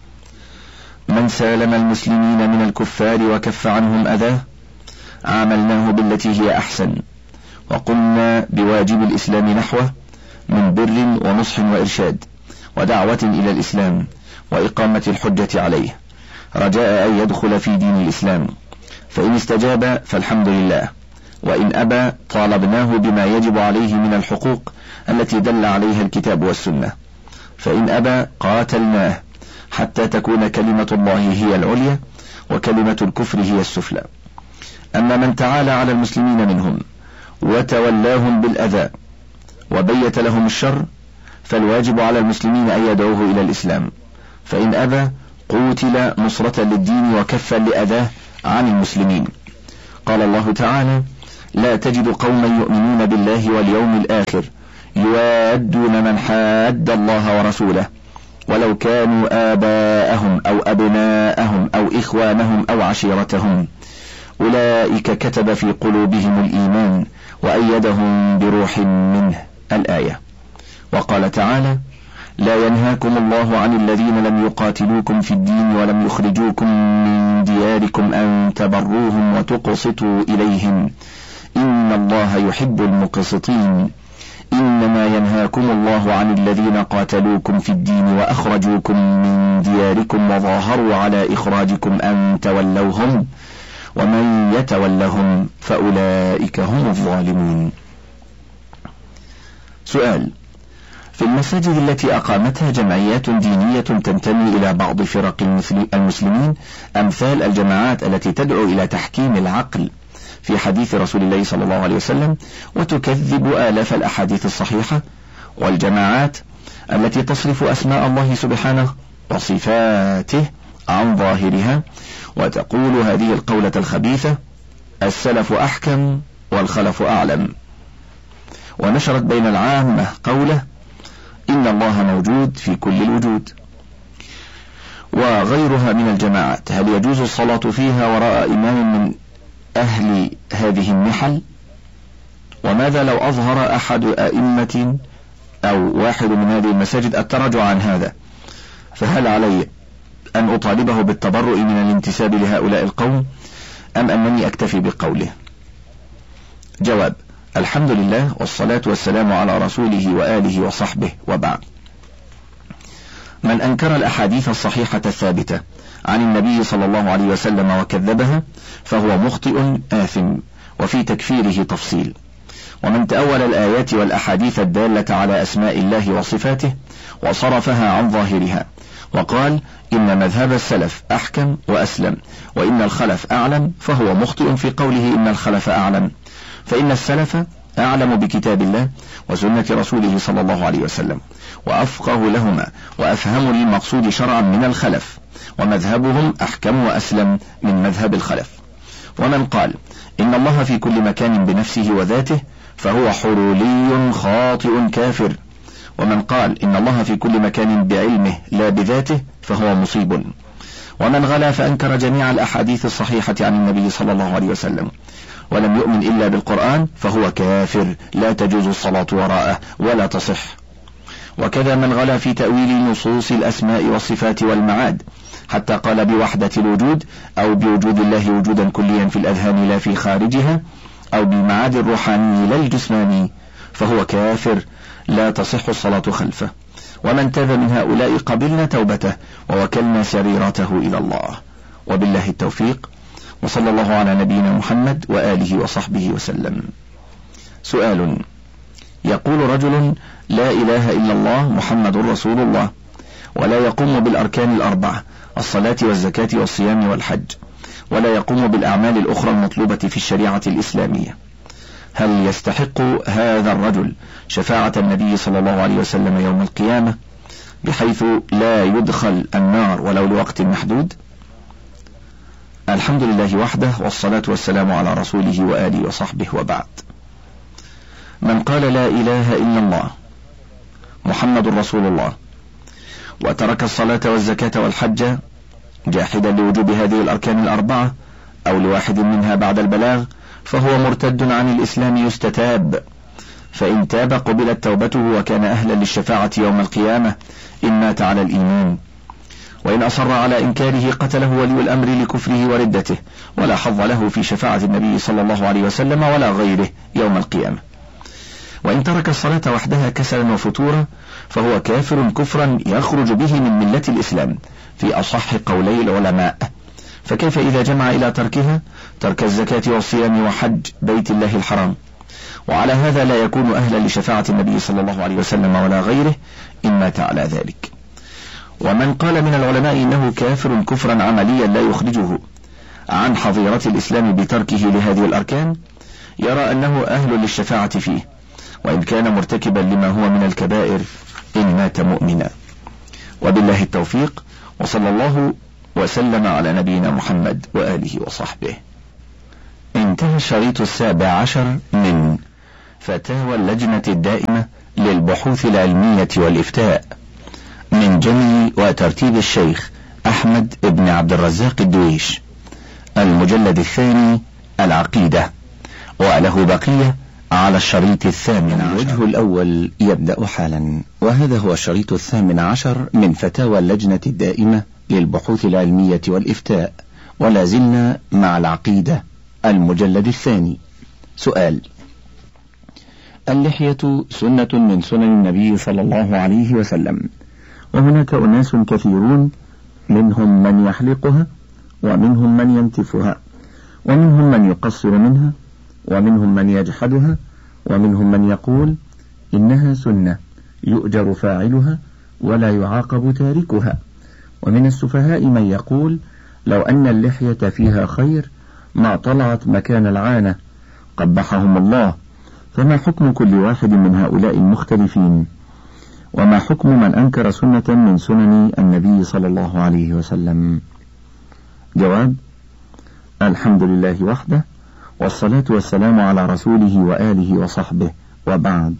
من سالم المسلمين من الكفار وكف عنهم أذاه عاملناه بالتي هي أحسن، وقلنا بواجب الإسلام نحوه من بر ونصح وإرشاد ودعوة إلى الإسلام وإقامة الحجة عليه رجاء أن يدخل في دين الإسلام، فإن استجاب فالحمد لله، وإن أبى طالبناه بما يجب عليه من الحقوق التي دل عليها الكتاب والسنة، فإن أبى قاتلناه حتى تكون كلمة الله هي العليا وكلمة الكفر هي السفلى. أما من تعالى على المسلمين منهم وتولاهم بالأذى وبيت لهم الشر فالواجب على المسلمين أن يدعوه إلى الإسلام، فإن أبى قوتل نصرة للدين وكفا لأذاه عن المسلمين. قال الله تعالى: لا تجد قوما يؤمنون بالله واليوم الآخر يوادون من حاد الله ورسوله ولو كانوا آباءهم أو أبناءهم أو إخوانهم أو عشيرتهم أولئك كتب في قلوبهم الإيمان وأيدهم بروح منه. الآية. وقال تعالى: لا ينهاكم الله عن الذين لم يقاتلوكم في الدين ولم يخرجوكم من دياركم أن تبروهم وتقسطوا إليهم إن الله يحب المقسطين إنما ينهاكم الله عن الذين قاتلوكم في الدين وأخرجوكم من دياركم وظاهروا على إخراجكم أن تولوهم ومن يتولهم فأولئك هم الظالمون. سؤال: في المساجد التي أقامتها جمعيات دينية تنتمي إلى بعض فرق المسلمين أمثال الجماعات التي تدعو إلى تحكيم العقل في حديث رسول الله صلى الله عليه وسلم وتكذب آلاف الأحاديث الصحيحة، والجماعات التي تصرف أسماء الله سبحانه وصفاته عن ظاهرها وتقول هذه القولة الخبيثة: السلف أحكم والخلف أعلم، ونشرت بين العامة قوله: إن الله موجود في كل الوجود، وغيرها من الجماعات. هل يجوز الصلاة فيها وراء إمام من أهل هذه النحل؟ وماذا لو أظهر أحد أئمة أو واحد من هذه المساجد التراجع عن هذا، فهل علي أن أطالبه بالتبرؤ من الانتساب لهؤلاء القوم أم أنني أكتفي بقوله؟ جواب: الحمد لله والصلاة والسلام على رسوله وآله وصحبه، وبعد. من أنكر الأحاديث الصحيحة الثابتة عن النبي صلى الله عليه وسلم وكذبها فهو مخطئ آثم، وفي تكفيره تفصيل. ومن تأول الآيات والأحاديث الدالة على أسماء الله وصفاته وصرفها عن ظاهرها وقال إن مذهب السلف أحكم وأسلم وإن الخلف أعلم، فهو مخطئ في قوله إن الخلف أعلم، فإن السلف أعلم بكتاب الله وسنة رسوله صلى الله عليه وسلم وأفقه لهما وأفهم للمقصود شرعا من الخلف، ومذهبهم أحكم وأسلم من مذهب الخلف. ومن قال إن الله في كل مكان بنفسه وذاته فهو حلولي خاطئ كافر، ومن قال إن الله في كل مكان بعلمه لا بذاته فهو مصيب. ومن غلا فأنكر جميع الأحاديث الصحيحة عن النبي صلى الله عليه وسلم ولم يؤمن إلا بالقرآن فهو كافر لا تجوز الصلاة وراءه ولا تصح. وكذا من غلا في تأويل نصوص الأسماء والصفات والمعاد حتى قال بوحدة الوجود أو بوجود الله وجودا كليا في الأذهان لا في خارجها أو بالمعاد الروحاني لا الجسماني فهو كافر لا تصح الصلاة خلفه. ومن تاب من هؤلاء قبلنا توبته ووكلنا سريرته إلى الله، وبالله التوفيق، وصلى الله على نبينا محمد وآله وصحبه وسلم. سؤال: يقول رجل لا إله إلا الله محمد رسول الله ولا يقوم بالأركان الأربعة الصلاة والزكاة والصيام والحج ولا يقوم بالأعمال الأخرى المطلوبة في الشريعة الإسلامية، هل يستحق هذا الرجل شفاعة النبي صلى الله عليه وسلم يوم القيامة بحيث لا يدخل النار ولو لوقت محدود؟ الحمد لله وحده والصلاة والسلام على رسوله وآله وصحبه، وبعد. من قال لا إله إلا الله محمد رسول الله وترك الصلاة والزكاة والحج جاحدا لوجوب هذه الأركان الأربعة أو لواحد منها بعد البلاغ فهو مرتد عن الإسلام يستتاب، فإن تاب قبلت توبته وكان أهلا للشفاعة يوم القيامة إن مات على الإيمان، وإن أصر على إنكاره قتله ولي الأمر لكفره وردته ولا حظ له في شفاعة النبي صلى الله عليه وسلم ولا غيره يوم القيامة. وإن ترك الصلاة وحدها كسلا وفتورا فهو كافر كفرا يخرج به من ملة الإسلام في أصح قولي العلماء، فكيف إذا جمع إلى تركها ترك الزكاة والصيام وحج بيت الله الحرام؟ وعلى هذا لا يكون أهلا لشفاعة النبي صلى الله عليه وسلم ولا غيره إن مات على ذلك. ومن قال من العلماء إنه كافر كفرا عمليا لا يخرجه عن حظيرة الإسلام بتركه لهذه الأركان يرى أنه أهل للشفاعة فيه وإن كان مرتكبا لما هو من الكبائر إن مات مؤمنا، وبالله التوفيق، وصلى الله وسلم على نبينا محمد وآله وصحبه. انتهى الشريط السابع عشر من فتاوى اللجنة الدائمة للبحوث العلمية والإفتاء من جمع وترتيب الشيخ أحمد بن عبد الرزاق الدويش، المجلد الثاني العقيدة، وله بقية على الشريط الثامن عشر. الوجه الأول يبدأ حالا، وهذا هو الشريط الثامن عشر من فتاوى اللجنة الدائمة للبحوث العلمية والإفتاء، ولا زلنا مع العقيدة المجلد الثاني. سؤال: اللحية سنة من سنن النبي صلى الله عليه وسلم، وهناك أناس كثيرون منهم من يحلقها ومنهم من ينتفها، ومنهم من يقصر منها، ومنهم من يجحدها، ومنهم من يقول إنها سنة يؤجر فاعلها ولا يعاقب تاركها، ومن السفهاء من يقول لو أن اللحية فيها خير ما طلعت مكان العانة، قبحهم الله. فما حكم كل واحد من هؤلاء المختلفين؟ وما حكم من أنكر سنة من سنن النبي صلى الله عليه وسلم؟ جواب: الحمد لله وحده، والصلاة والسلام على رسوله وآله وصحبه، وبعد.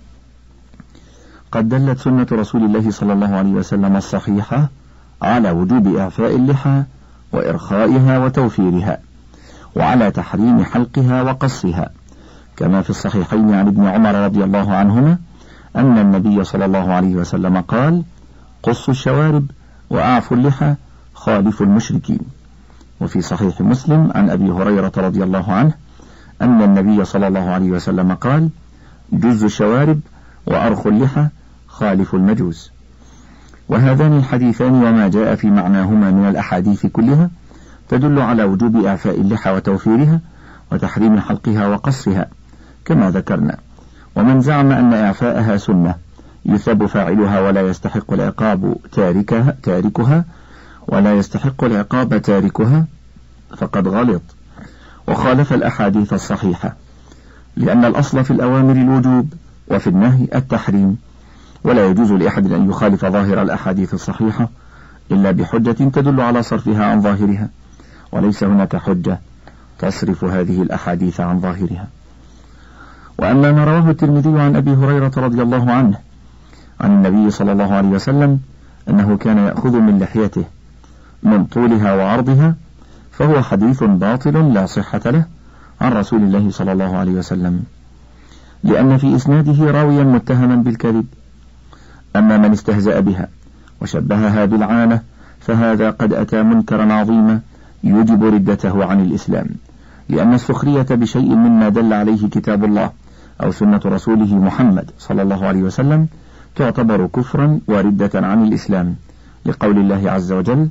قد دلت سنة رسول الله صلى الله عليه وسلم الصحيحة على وجوب إعفاء اللحى وإرخائها وتوفيرها، وعلى تحريم حلقها وقصها، كما في الصحيحين عن ابن عمر رضي الله عنهما أن النبي صلى الله عليه وسلم قال: قصوا الشوارب وأعفوا اللحى خالفوا المشركين. وفي صحيح مسلم عن أبي هريرة رضي الله عنه أن النبي صلى الله عليه وسلم قال: جزوا الشوارب وأرخوا اللحى خالفوا المجوس. وهذان الحديثان وما جاء في معناهما من الأحاديث كلها تدل على وجوب إعفاء اللحى وتوفيرها وتحريم حلقها وقصها كما ذكرنا. ومن زعم أن إعفاءها سنة يثاب فاعلها ولا يستحق العقاب تاركها, تاركها ولا يستحق العقاب تاركها فقد غلط وخالف الأحاديث الصحيحة، لأن الأصل في الأوامر الوجوب وفي النهي التحريم، ولا يجوز لأحد أن يخالف ظاهر الأحاديث الصحيحة إلا بحجة تدل على صرفها عن ظاهرها، وليس هناك حجة تصرف هذه الأحاديث عن ظاهرها. وأما ما رواه الترمذي عن أبي هريرة رضي الله عنه عن النبي صلى الله عليه وسلم أنه كان يأخذ من لحيته من طولها وعرضها، فهو حديث باطل لا صحة له عن رسول الله صلى الله عليه وسلم، لأن في إسناده راويا متهما بالكذب. أما من استهزأ بها وشبهها بالعانة فهذا قد أتى منكرا عظيما يوجب ردته عن الإسلام، لأن السخرية بشيء مما دل عليه كتاب الله أو سنة رسوله محمد صلى الله عليه وسلم تعتبر كفرا وردة عن الإسلام، لقول الله عز وجل: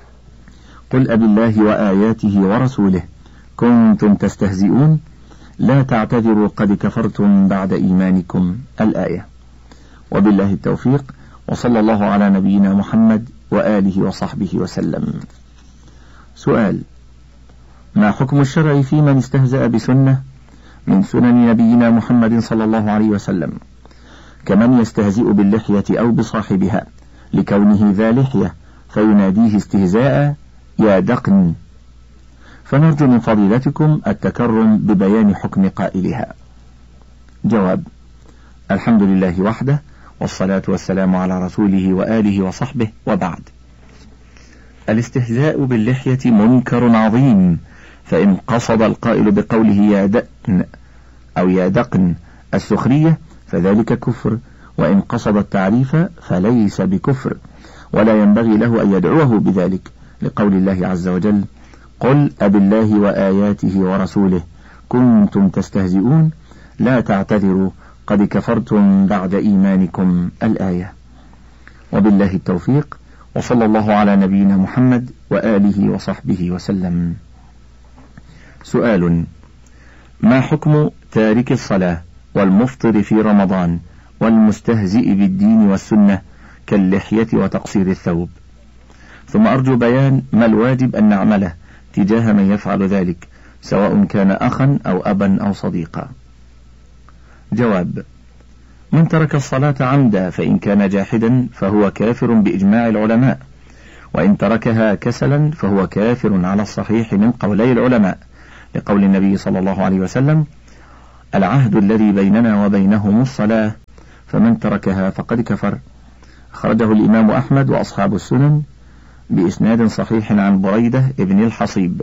قل أبي الله وآياته ورسوله كنتم تستهزئون لا تعتذروا قد كفرتم بعد إيمانكم، الآية. وبالله التوفيق، وصلى الله على نبينا محمد وآله وصحبه وسلم. سؤال: ما حكم الشرع في من استهزأ بسنة من سنن نبينا محمد صلى الله عليه وسلم، كمن يستهزئ باللحية أو بصاحبها لكونه ذا لحية فيناديه استهزاء يا دقن؟ فنرجو من فضيلتكم التكرم ببيان حكم قائلها. جواب: الحمد لله وحده، والصلاة والسلام على رسوله وآله وصحبه، وبعد. الاستهزاء باللحية منكر عظيم، فإن قصد القائل بقوله يا دقن أو يا دقن السخرية فذلك كفر، وإن قصد التعريف فليس بكفر، ولا ينبغي له أن يدعوه بذلك، لقول الله عز وجل: قل أبالله وآياته ورسوله كنتم تستهزئون لا تعتذروا قد كفرتم بعد إيمانكم، الآية. وبالله التوفيق، وصلى الله على نبينا محمد وآله وصحبه وسلم. سؤال: ما حكم تارك الصلاة والمفطر في رمضان والمستهزئ بالدين والسنة كاللحية وتقصير الثوب؟ ثم أرجو بيان ما الواجب أن نعمله تجاه من يفعل ذلك، سواء كان أخا أو أبا أو صديقا. جواب: من ترك الصلاة عمدا فإن كان جاحدا فهو كافر بإجماع العلماء، وإن تركها كسلا فهو كافر على الصحيح من قولي العلماء، لقول النبي صلى الله عليه وسلم: العهد الذي بيننا وبينهم الصلاة، فمن تركها فقد كفر. أخرجه الإمام أحمد وأصحاب السنن بإسناد صحيح عن بريدة ابن الحصيب.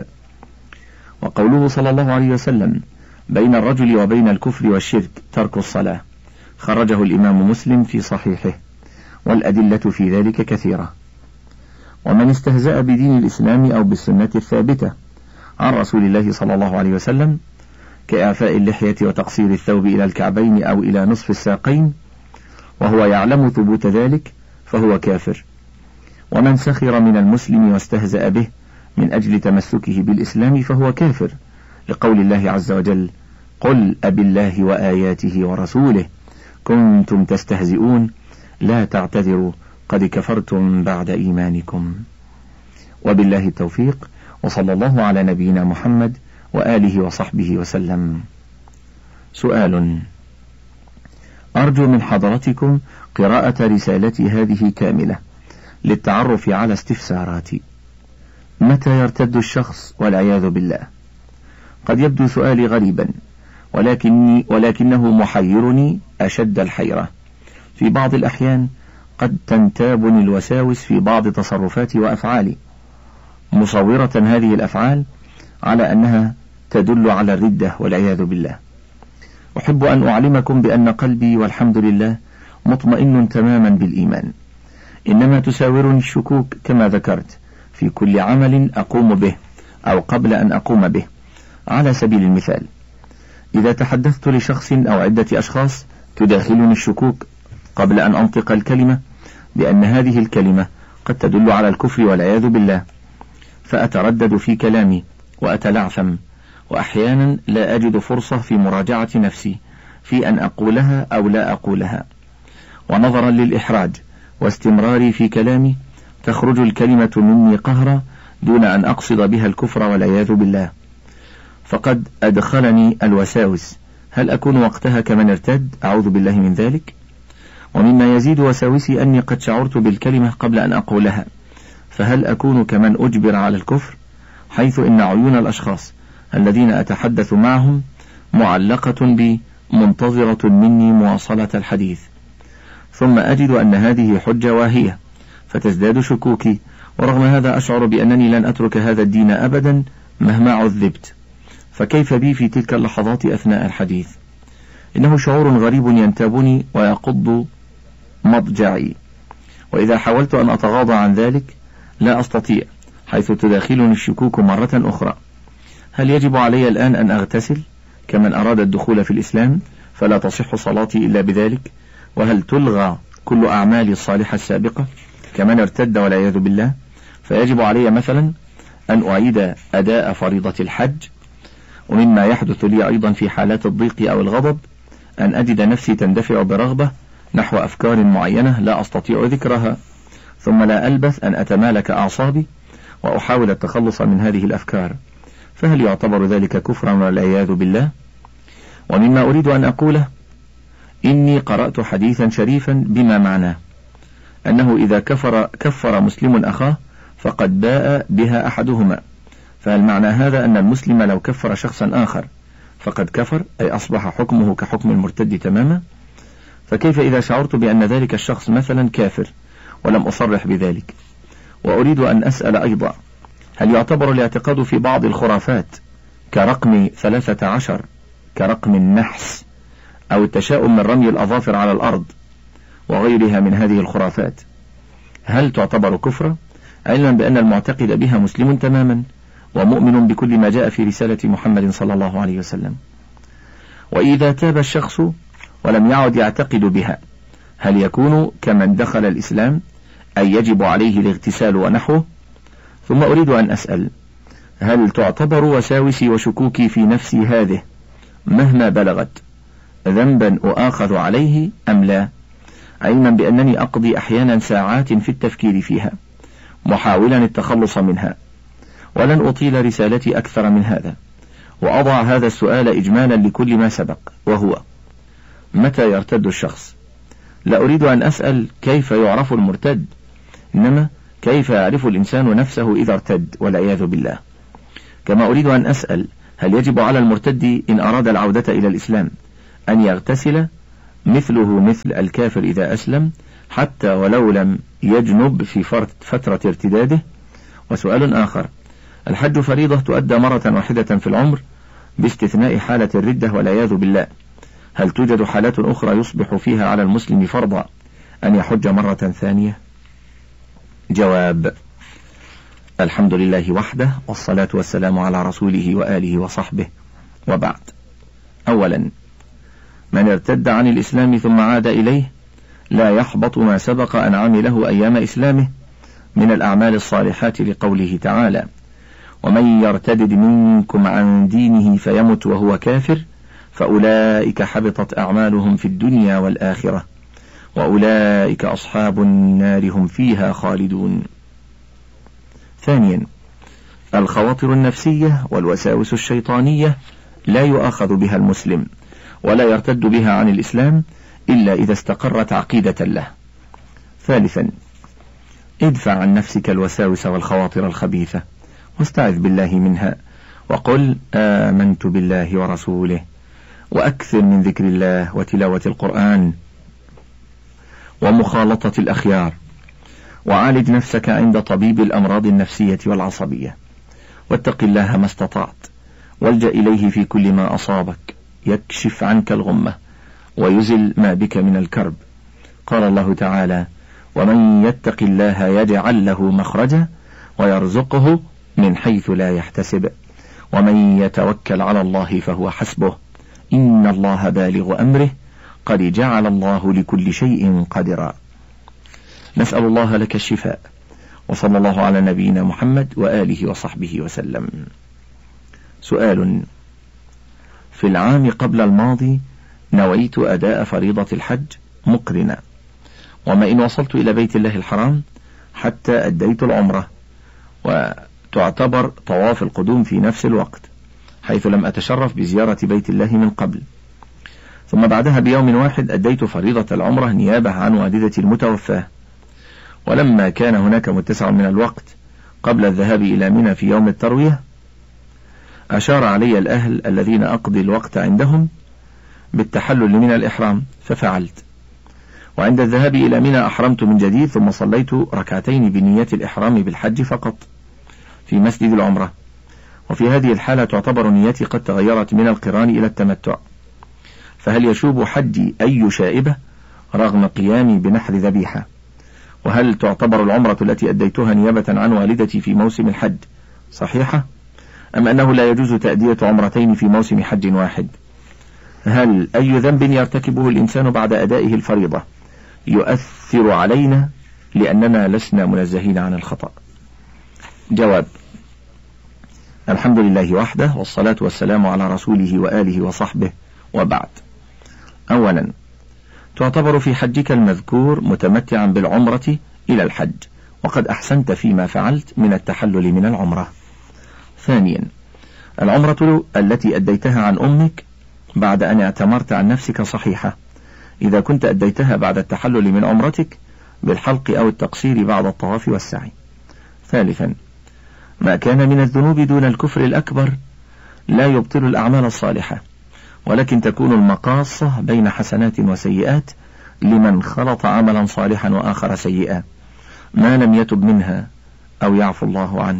وقوله صلى الله عليه وسلم: بين الرجل وبين الكفر والشرك ترك الصلاة، خرجه الإمام مسلم في صحيحه، والأدلة في ذلك كثيرة. ومن استهزأ بدين الإسلام أو بالسنة الثابتة عن رسول الله صلى الله عليه وسلم كإعفاء اللحية وتقصير الثوب إلى الكعبين أو إلى نصف الساقين وهو يعلم ثبوت ذلك فهو كافر. ومن سخر من المسلم واستهزأ به من أجل تمسكه بالإسلام فهو كافر، لقول الله عز وجل: قل أبالله وآياته ورسوله كنتم تستهزئون لا تعتذروا قد كفرتم بعد إيمانكم. وبالله التوفيق، وصلى الله على نبينا محمد وآله وصحبه وسلم. سؤال: أرجو من حضرتكم قراءة رسالتي هذه كاملة للتعرف على استفساراتي. متى يرتد الشخص والعياذ بالله؟ قد يبدو سؤالي غريبا، ولكني ولكنه محيرني أشد الحيرة. في بعض الأحيان قد تنتابني الوساوس في بعض تصرفاتي وأفعالي، مصورة هذه الأفعال على أنها تدل على الردة والعياذ بالله. أحب أن أعلمكم بأن قلبي والحمد لله مطمئن تماما بالإيمان، إنما تساورني الشكوك كما ذكرت في كل عمل أقوم به أو قبل أن أقوم به. على سبيل المثال، إذا تحدثت لشخص أو عدة أشخاص تداخلني الشكوك قبل أن أنطق الكلمة بأن هذه الكلمة قد تدل على الكفر والعياذ بالله، فأتردد في كلامي وأتلعثم، وأحيانا لا أجد فرصة في مراجعة نفسي في أن أقولها أو لا أقولها. ونظرا للإحراج واستمراري في كلامي تخرج الكلمة مني قهرا دون أن أقصد بها الكفر والعياذ بالله، فقد أدخلني الوساوس. هل أكون وقتها كمن ارتد؟ أعوذ بالله من ذلك. ومما يزيد وساوسي أني قد شعرت بالكلمة قبل أن أقولها، فهل أكون كمن أجبر على الكفر، حيث إن عيون الأشخاص الذين أتحدث معهم معلقة بي منتظرة مني مواصلة الحديث، ثم أجد أن هذه حجة واهية فتزداد شكوكي، ورغم هذا أشعر بأنني لن أترك هذا الدين أبدا مهما عذبت، فكيف بي في تلك اللحظات أثناء الحديث؟ إنه شعور غريب ينتابني ويقض مضجعي، وإذا حاولت أن أتغاضى عن ذلك لا أستطيع، حيث تداخلني الشكوك مرة أخرى. هل يجب علي الآن أن أغتسل كمن أراد الدخول في الإسلام فلا تصح صلاتي إلا بذلك؟ وهل تلغى كل أعمالي الصالحة السابقة كمن ارتد والعياذ بالله؟ فيجب علي مثلا أن أعيد أداء فريضة الحج. ومما يحدث لي أيضا في حالات الضيق أو الغضب أن أجد نفسي تندفع برغبة نحو أفكار معينة لا أستطيع ذكرها، ثم لا ألبث أن أتمالك أعصابي وأحاول التخلص من هذه الأفكار، فهل يعتبر ذلك كفرا والعياذ بالله؟ ومما أريد أن أقوله، إني قرأت حديثا شريفا بما معناه أنه إذا كفر كفر مسلم أخاه فقد باء بها أحدهما، فهل معنى هذا أن المسلم لو كفر شخصا آخر فقد كفر، أي أصبح حكمه كحكم المرتد تماما؟ فكيف إذا شعرت بأن ذلك الشخص مثلا كافر ولم أصرح بذلك؟ وأريد أن أسأل أيضا، هل يعتبر الاعتقاد في بعض الخرافات كرقم ثلاثة عشر كرقم النحس أو التشاؤم من رمي الأظافر على الأرض وغيرها من هذه الخرافات، هل تعتبر كفرا، علما بأن المعتقد بها مسلم تماما ومؤمن بكل ما جاء في رسالة محمد صلى الله عليه وسلم؟ وإذا تاب الشخص ولم يعد يعتقد بها، هل يكون كمن دخل الإسلام أي يجب عليه الاغتسال ونحوه؟ ثم أريد أن أسأل، هل تعتبر وساوسي وشكوكي في نفسي هذه مهما بلغت ذنبا أؤاخذ عليه أم لا، علما بأنني أقضي أحيانا ساعات في التفكير فيها محاولا التخلص منها؟ ولن أطيل رسالتي أكثر من هذا، وأضع هذا السؤال إجمالا لكل ما سبق، وهو: متى يرتد الشخص؟ لا أريد أن أسأل كيف يعرف المرتد، إنما كيف يعرف الإنسان نفسه إذا ارتد والعياذ بالله؟ كما أريد أن أسأل، هل يجب على المرتد إن أراد العودة إلى الإسلام أن يغتسل مثله مثل الكافر إذا أسلم حتى ولو لم يجنب في فترة ارتداده؟ وسؤال آخر، الحج فريضة تؤدى مرة واحدة في العمر باستثناء حالة الردة والعياذ بالله، هل توجد حالات أخرى يصبح فيها على المسلم فرضا أن يحج مرة ثانية؟ جواب: الحمد لله وحده، والصلاة والسلام على رسوله وآله وصحبه، وبعد. أولا، من ارتد عن الإسلام ثم عاد إليه لا يحبط ما سبق أن عمله أيام إسلامه من الأعمال الصالحات، لقوله تعالى: ومن يرتد منكم عن دينه فيمت وهو كافر فأولئك حبطت أعمالهم في الدنيا والآخرة وأولئك أصحاب النار هم فيها خالدون. ثانيا، الخواطر النفسية والوساوس الشيطانية لا يؤاخذ بها المسلم ولا يرتد بها عن الإسلام إلا إذا استقرت عقيدة له. ثالثا، ادفع عن نفسك الوساوس والخواطر الخبيثة واستعذ بالله منها، وقل آمنت بالله ورسوله، وأكثر من ذكر الله وتلاوة القرآن ومخالطة الأخيار، وعالج نفسك عند طبيب الأمراض النفسية والعصبية، واتق الله ما استطعت، والجأ إليه في كل ما أصابك يكشف عنك الغمة ويزل ما بك من الكرب. قال الله تعالى: ومن يتق الله يجعل له مخرجا ويرزقه من حيث لا يحتسب ومن يتوكل على الله فهو حسبه إن الله بالغ أمره قد جعل الله لكل شيء قدرا. نسأل الله لك الشفاء، وصلى الله على نبينا محمد وآله وصحبه وسلم. سؤال: في العام قبل الماضي نويت أداء فريضة الحج مقرنا، وما إن وصلت إلى بيت الله الحرام حتى أديت العمرة، وتعتبر طواف القدوم في نفس الوقت، حيث لم أتشرف بزيارة بيت الله من قبل، ثم بعدها بيوم واحد أديت فريضة العمرة نيابة عن والدتي المتوفاة. ولما كان هناك متسع من الوقت قبل الذهاب إلى منى في يوم التروية، أشار علي الأهل الذين أقضي الوقت عندهم بالتحلل من الإحرام، ففعلت، وعند الذهاب إلى منى أحرمت من جديد، ثم صليت ركعتين بنية الإحرام بالحج فقط في مسجد العمرة. وفي هذه الحالة تعتبر نيتي قد تغيرت من القران إلى التمتع، فهل يشوب حجي أي شائبة رغم قيامي بنحر ذبيحة؟ وهل تعتبر العمرة التي أديتها نيابة عن والدتي في موسم الحج صحيحة، أم أنه لا يجوز تأدية عمرتين في موسم حج واحد؟ هل أي ذنب يرتكبه الإنسان بعد أدائه الفريضة يؤثر علينا لأننا لسنا منزهين عن الخطأ؟ جواب: الحمد لله وحده، والصلاة والسلام على رسوله وآله وصحبه، وبعد. أولا، تعتبر في حجك المذكور متمتعا بالعمرة إلى الحج، وقد أحسنت فيما فعلت من التحلل من العمرة. ثانيا، العمرة التي أديتها عن أمك بعد أن اعتمرت عن نفسك صحيحة، إذا كنت أديتها بعد التحلل من عمرتك بالحلق أو التقصير بعد الطواف والسعي. ثالثا، ما كان من الذنوب دون الكفر الأكبر لا يبطل الأعمال الصالحة، ولكن تكون المقاصة بين حسنات وسيئات لمن خلط عملا صالحا وآخر سيئا ما لم يتب منها أو يعفو الله عنه.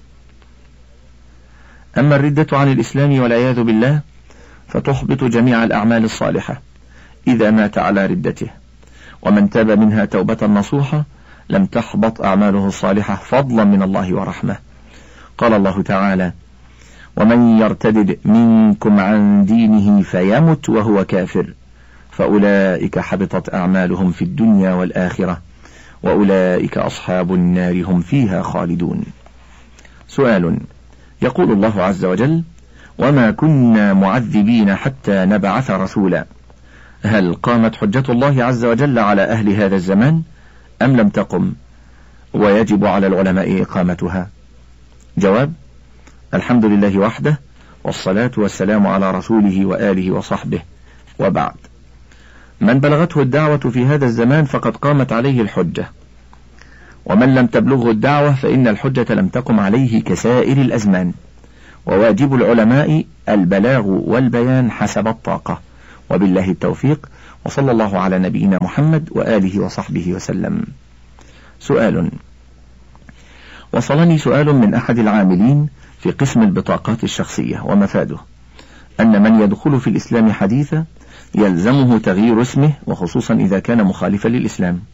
أما الردة عن الإسلام والعياذ بالله فتحبط جميع الأعمال الصالحة إذا مات على ردته، ومن تاب منها توبة نصوحة لم تحبط أعماله الصالحة فضلا من الله ورحمة. قال الله تعالى: ومن يرتد منكم عن دينه فيمت وهو كافر فأولئك حبطت أعمالهم في الدنيا والآخرة وأولئك أصحاب النار هم فيها خالدون. سؤال: يقول الله عز وجل: وما كنا معذبين حتى نبعث رسولا، هل قامت حجة الله عز وجل على أهل هذا الزمان أم لم تقم ويجب على العلماء إقامتها؟ جواب: الحمد لله وحده، والصلاة والسلام على رسوله وآله وصحبه، وبعد. من بلغته الدعوة في هذا الزمان فقد قامت عليه الحجة، ومن لم تبلغه الدعوة فإن الحجة لم تقم عليه كسائر الأزمان، وواجب العلماء البلاغ والبيان حسب الطاقة، وبالله التوفيق، وصلى الله على نبينا محمد وآله وصحبه وسلم. سؤال: وصلني سؤال من أحد العاملين في قسم البطاقات الشخصية ومفاده أن من يدخل في الإسلام حديثا يلزمه تغيير اسمه، وخصوصا إذا كان مخالفا للإسلام،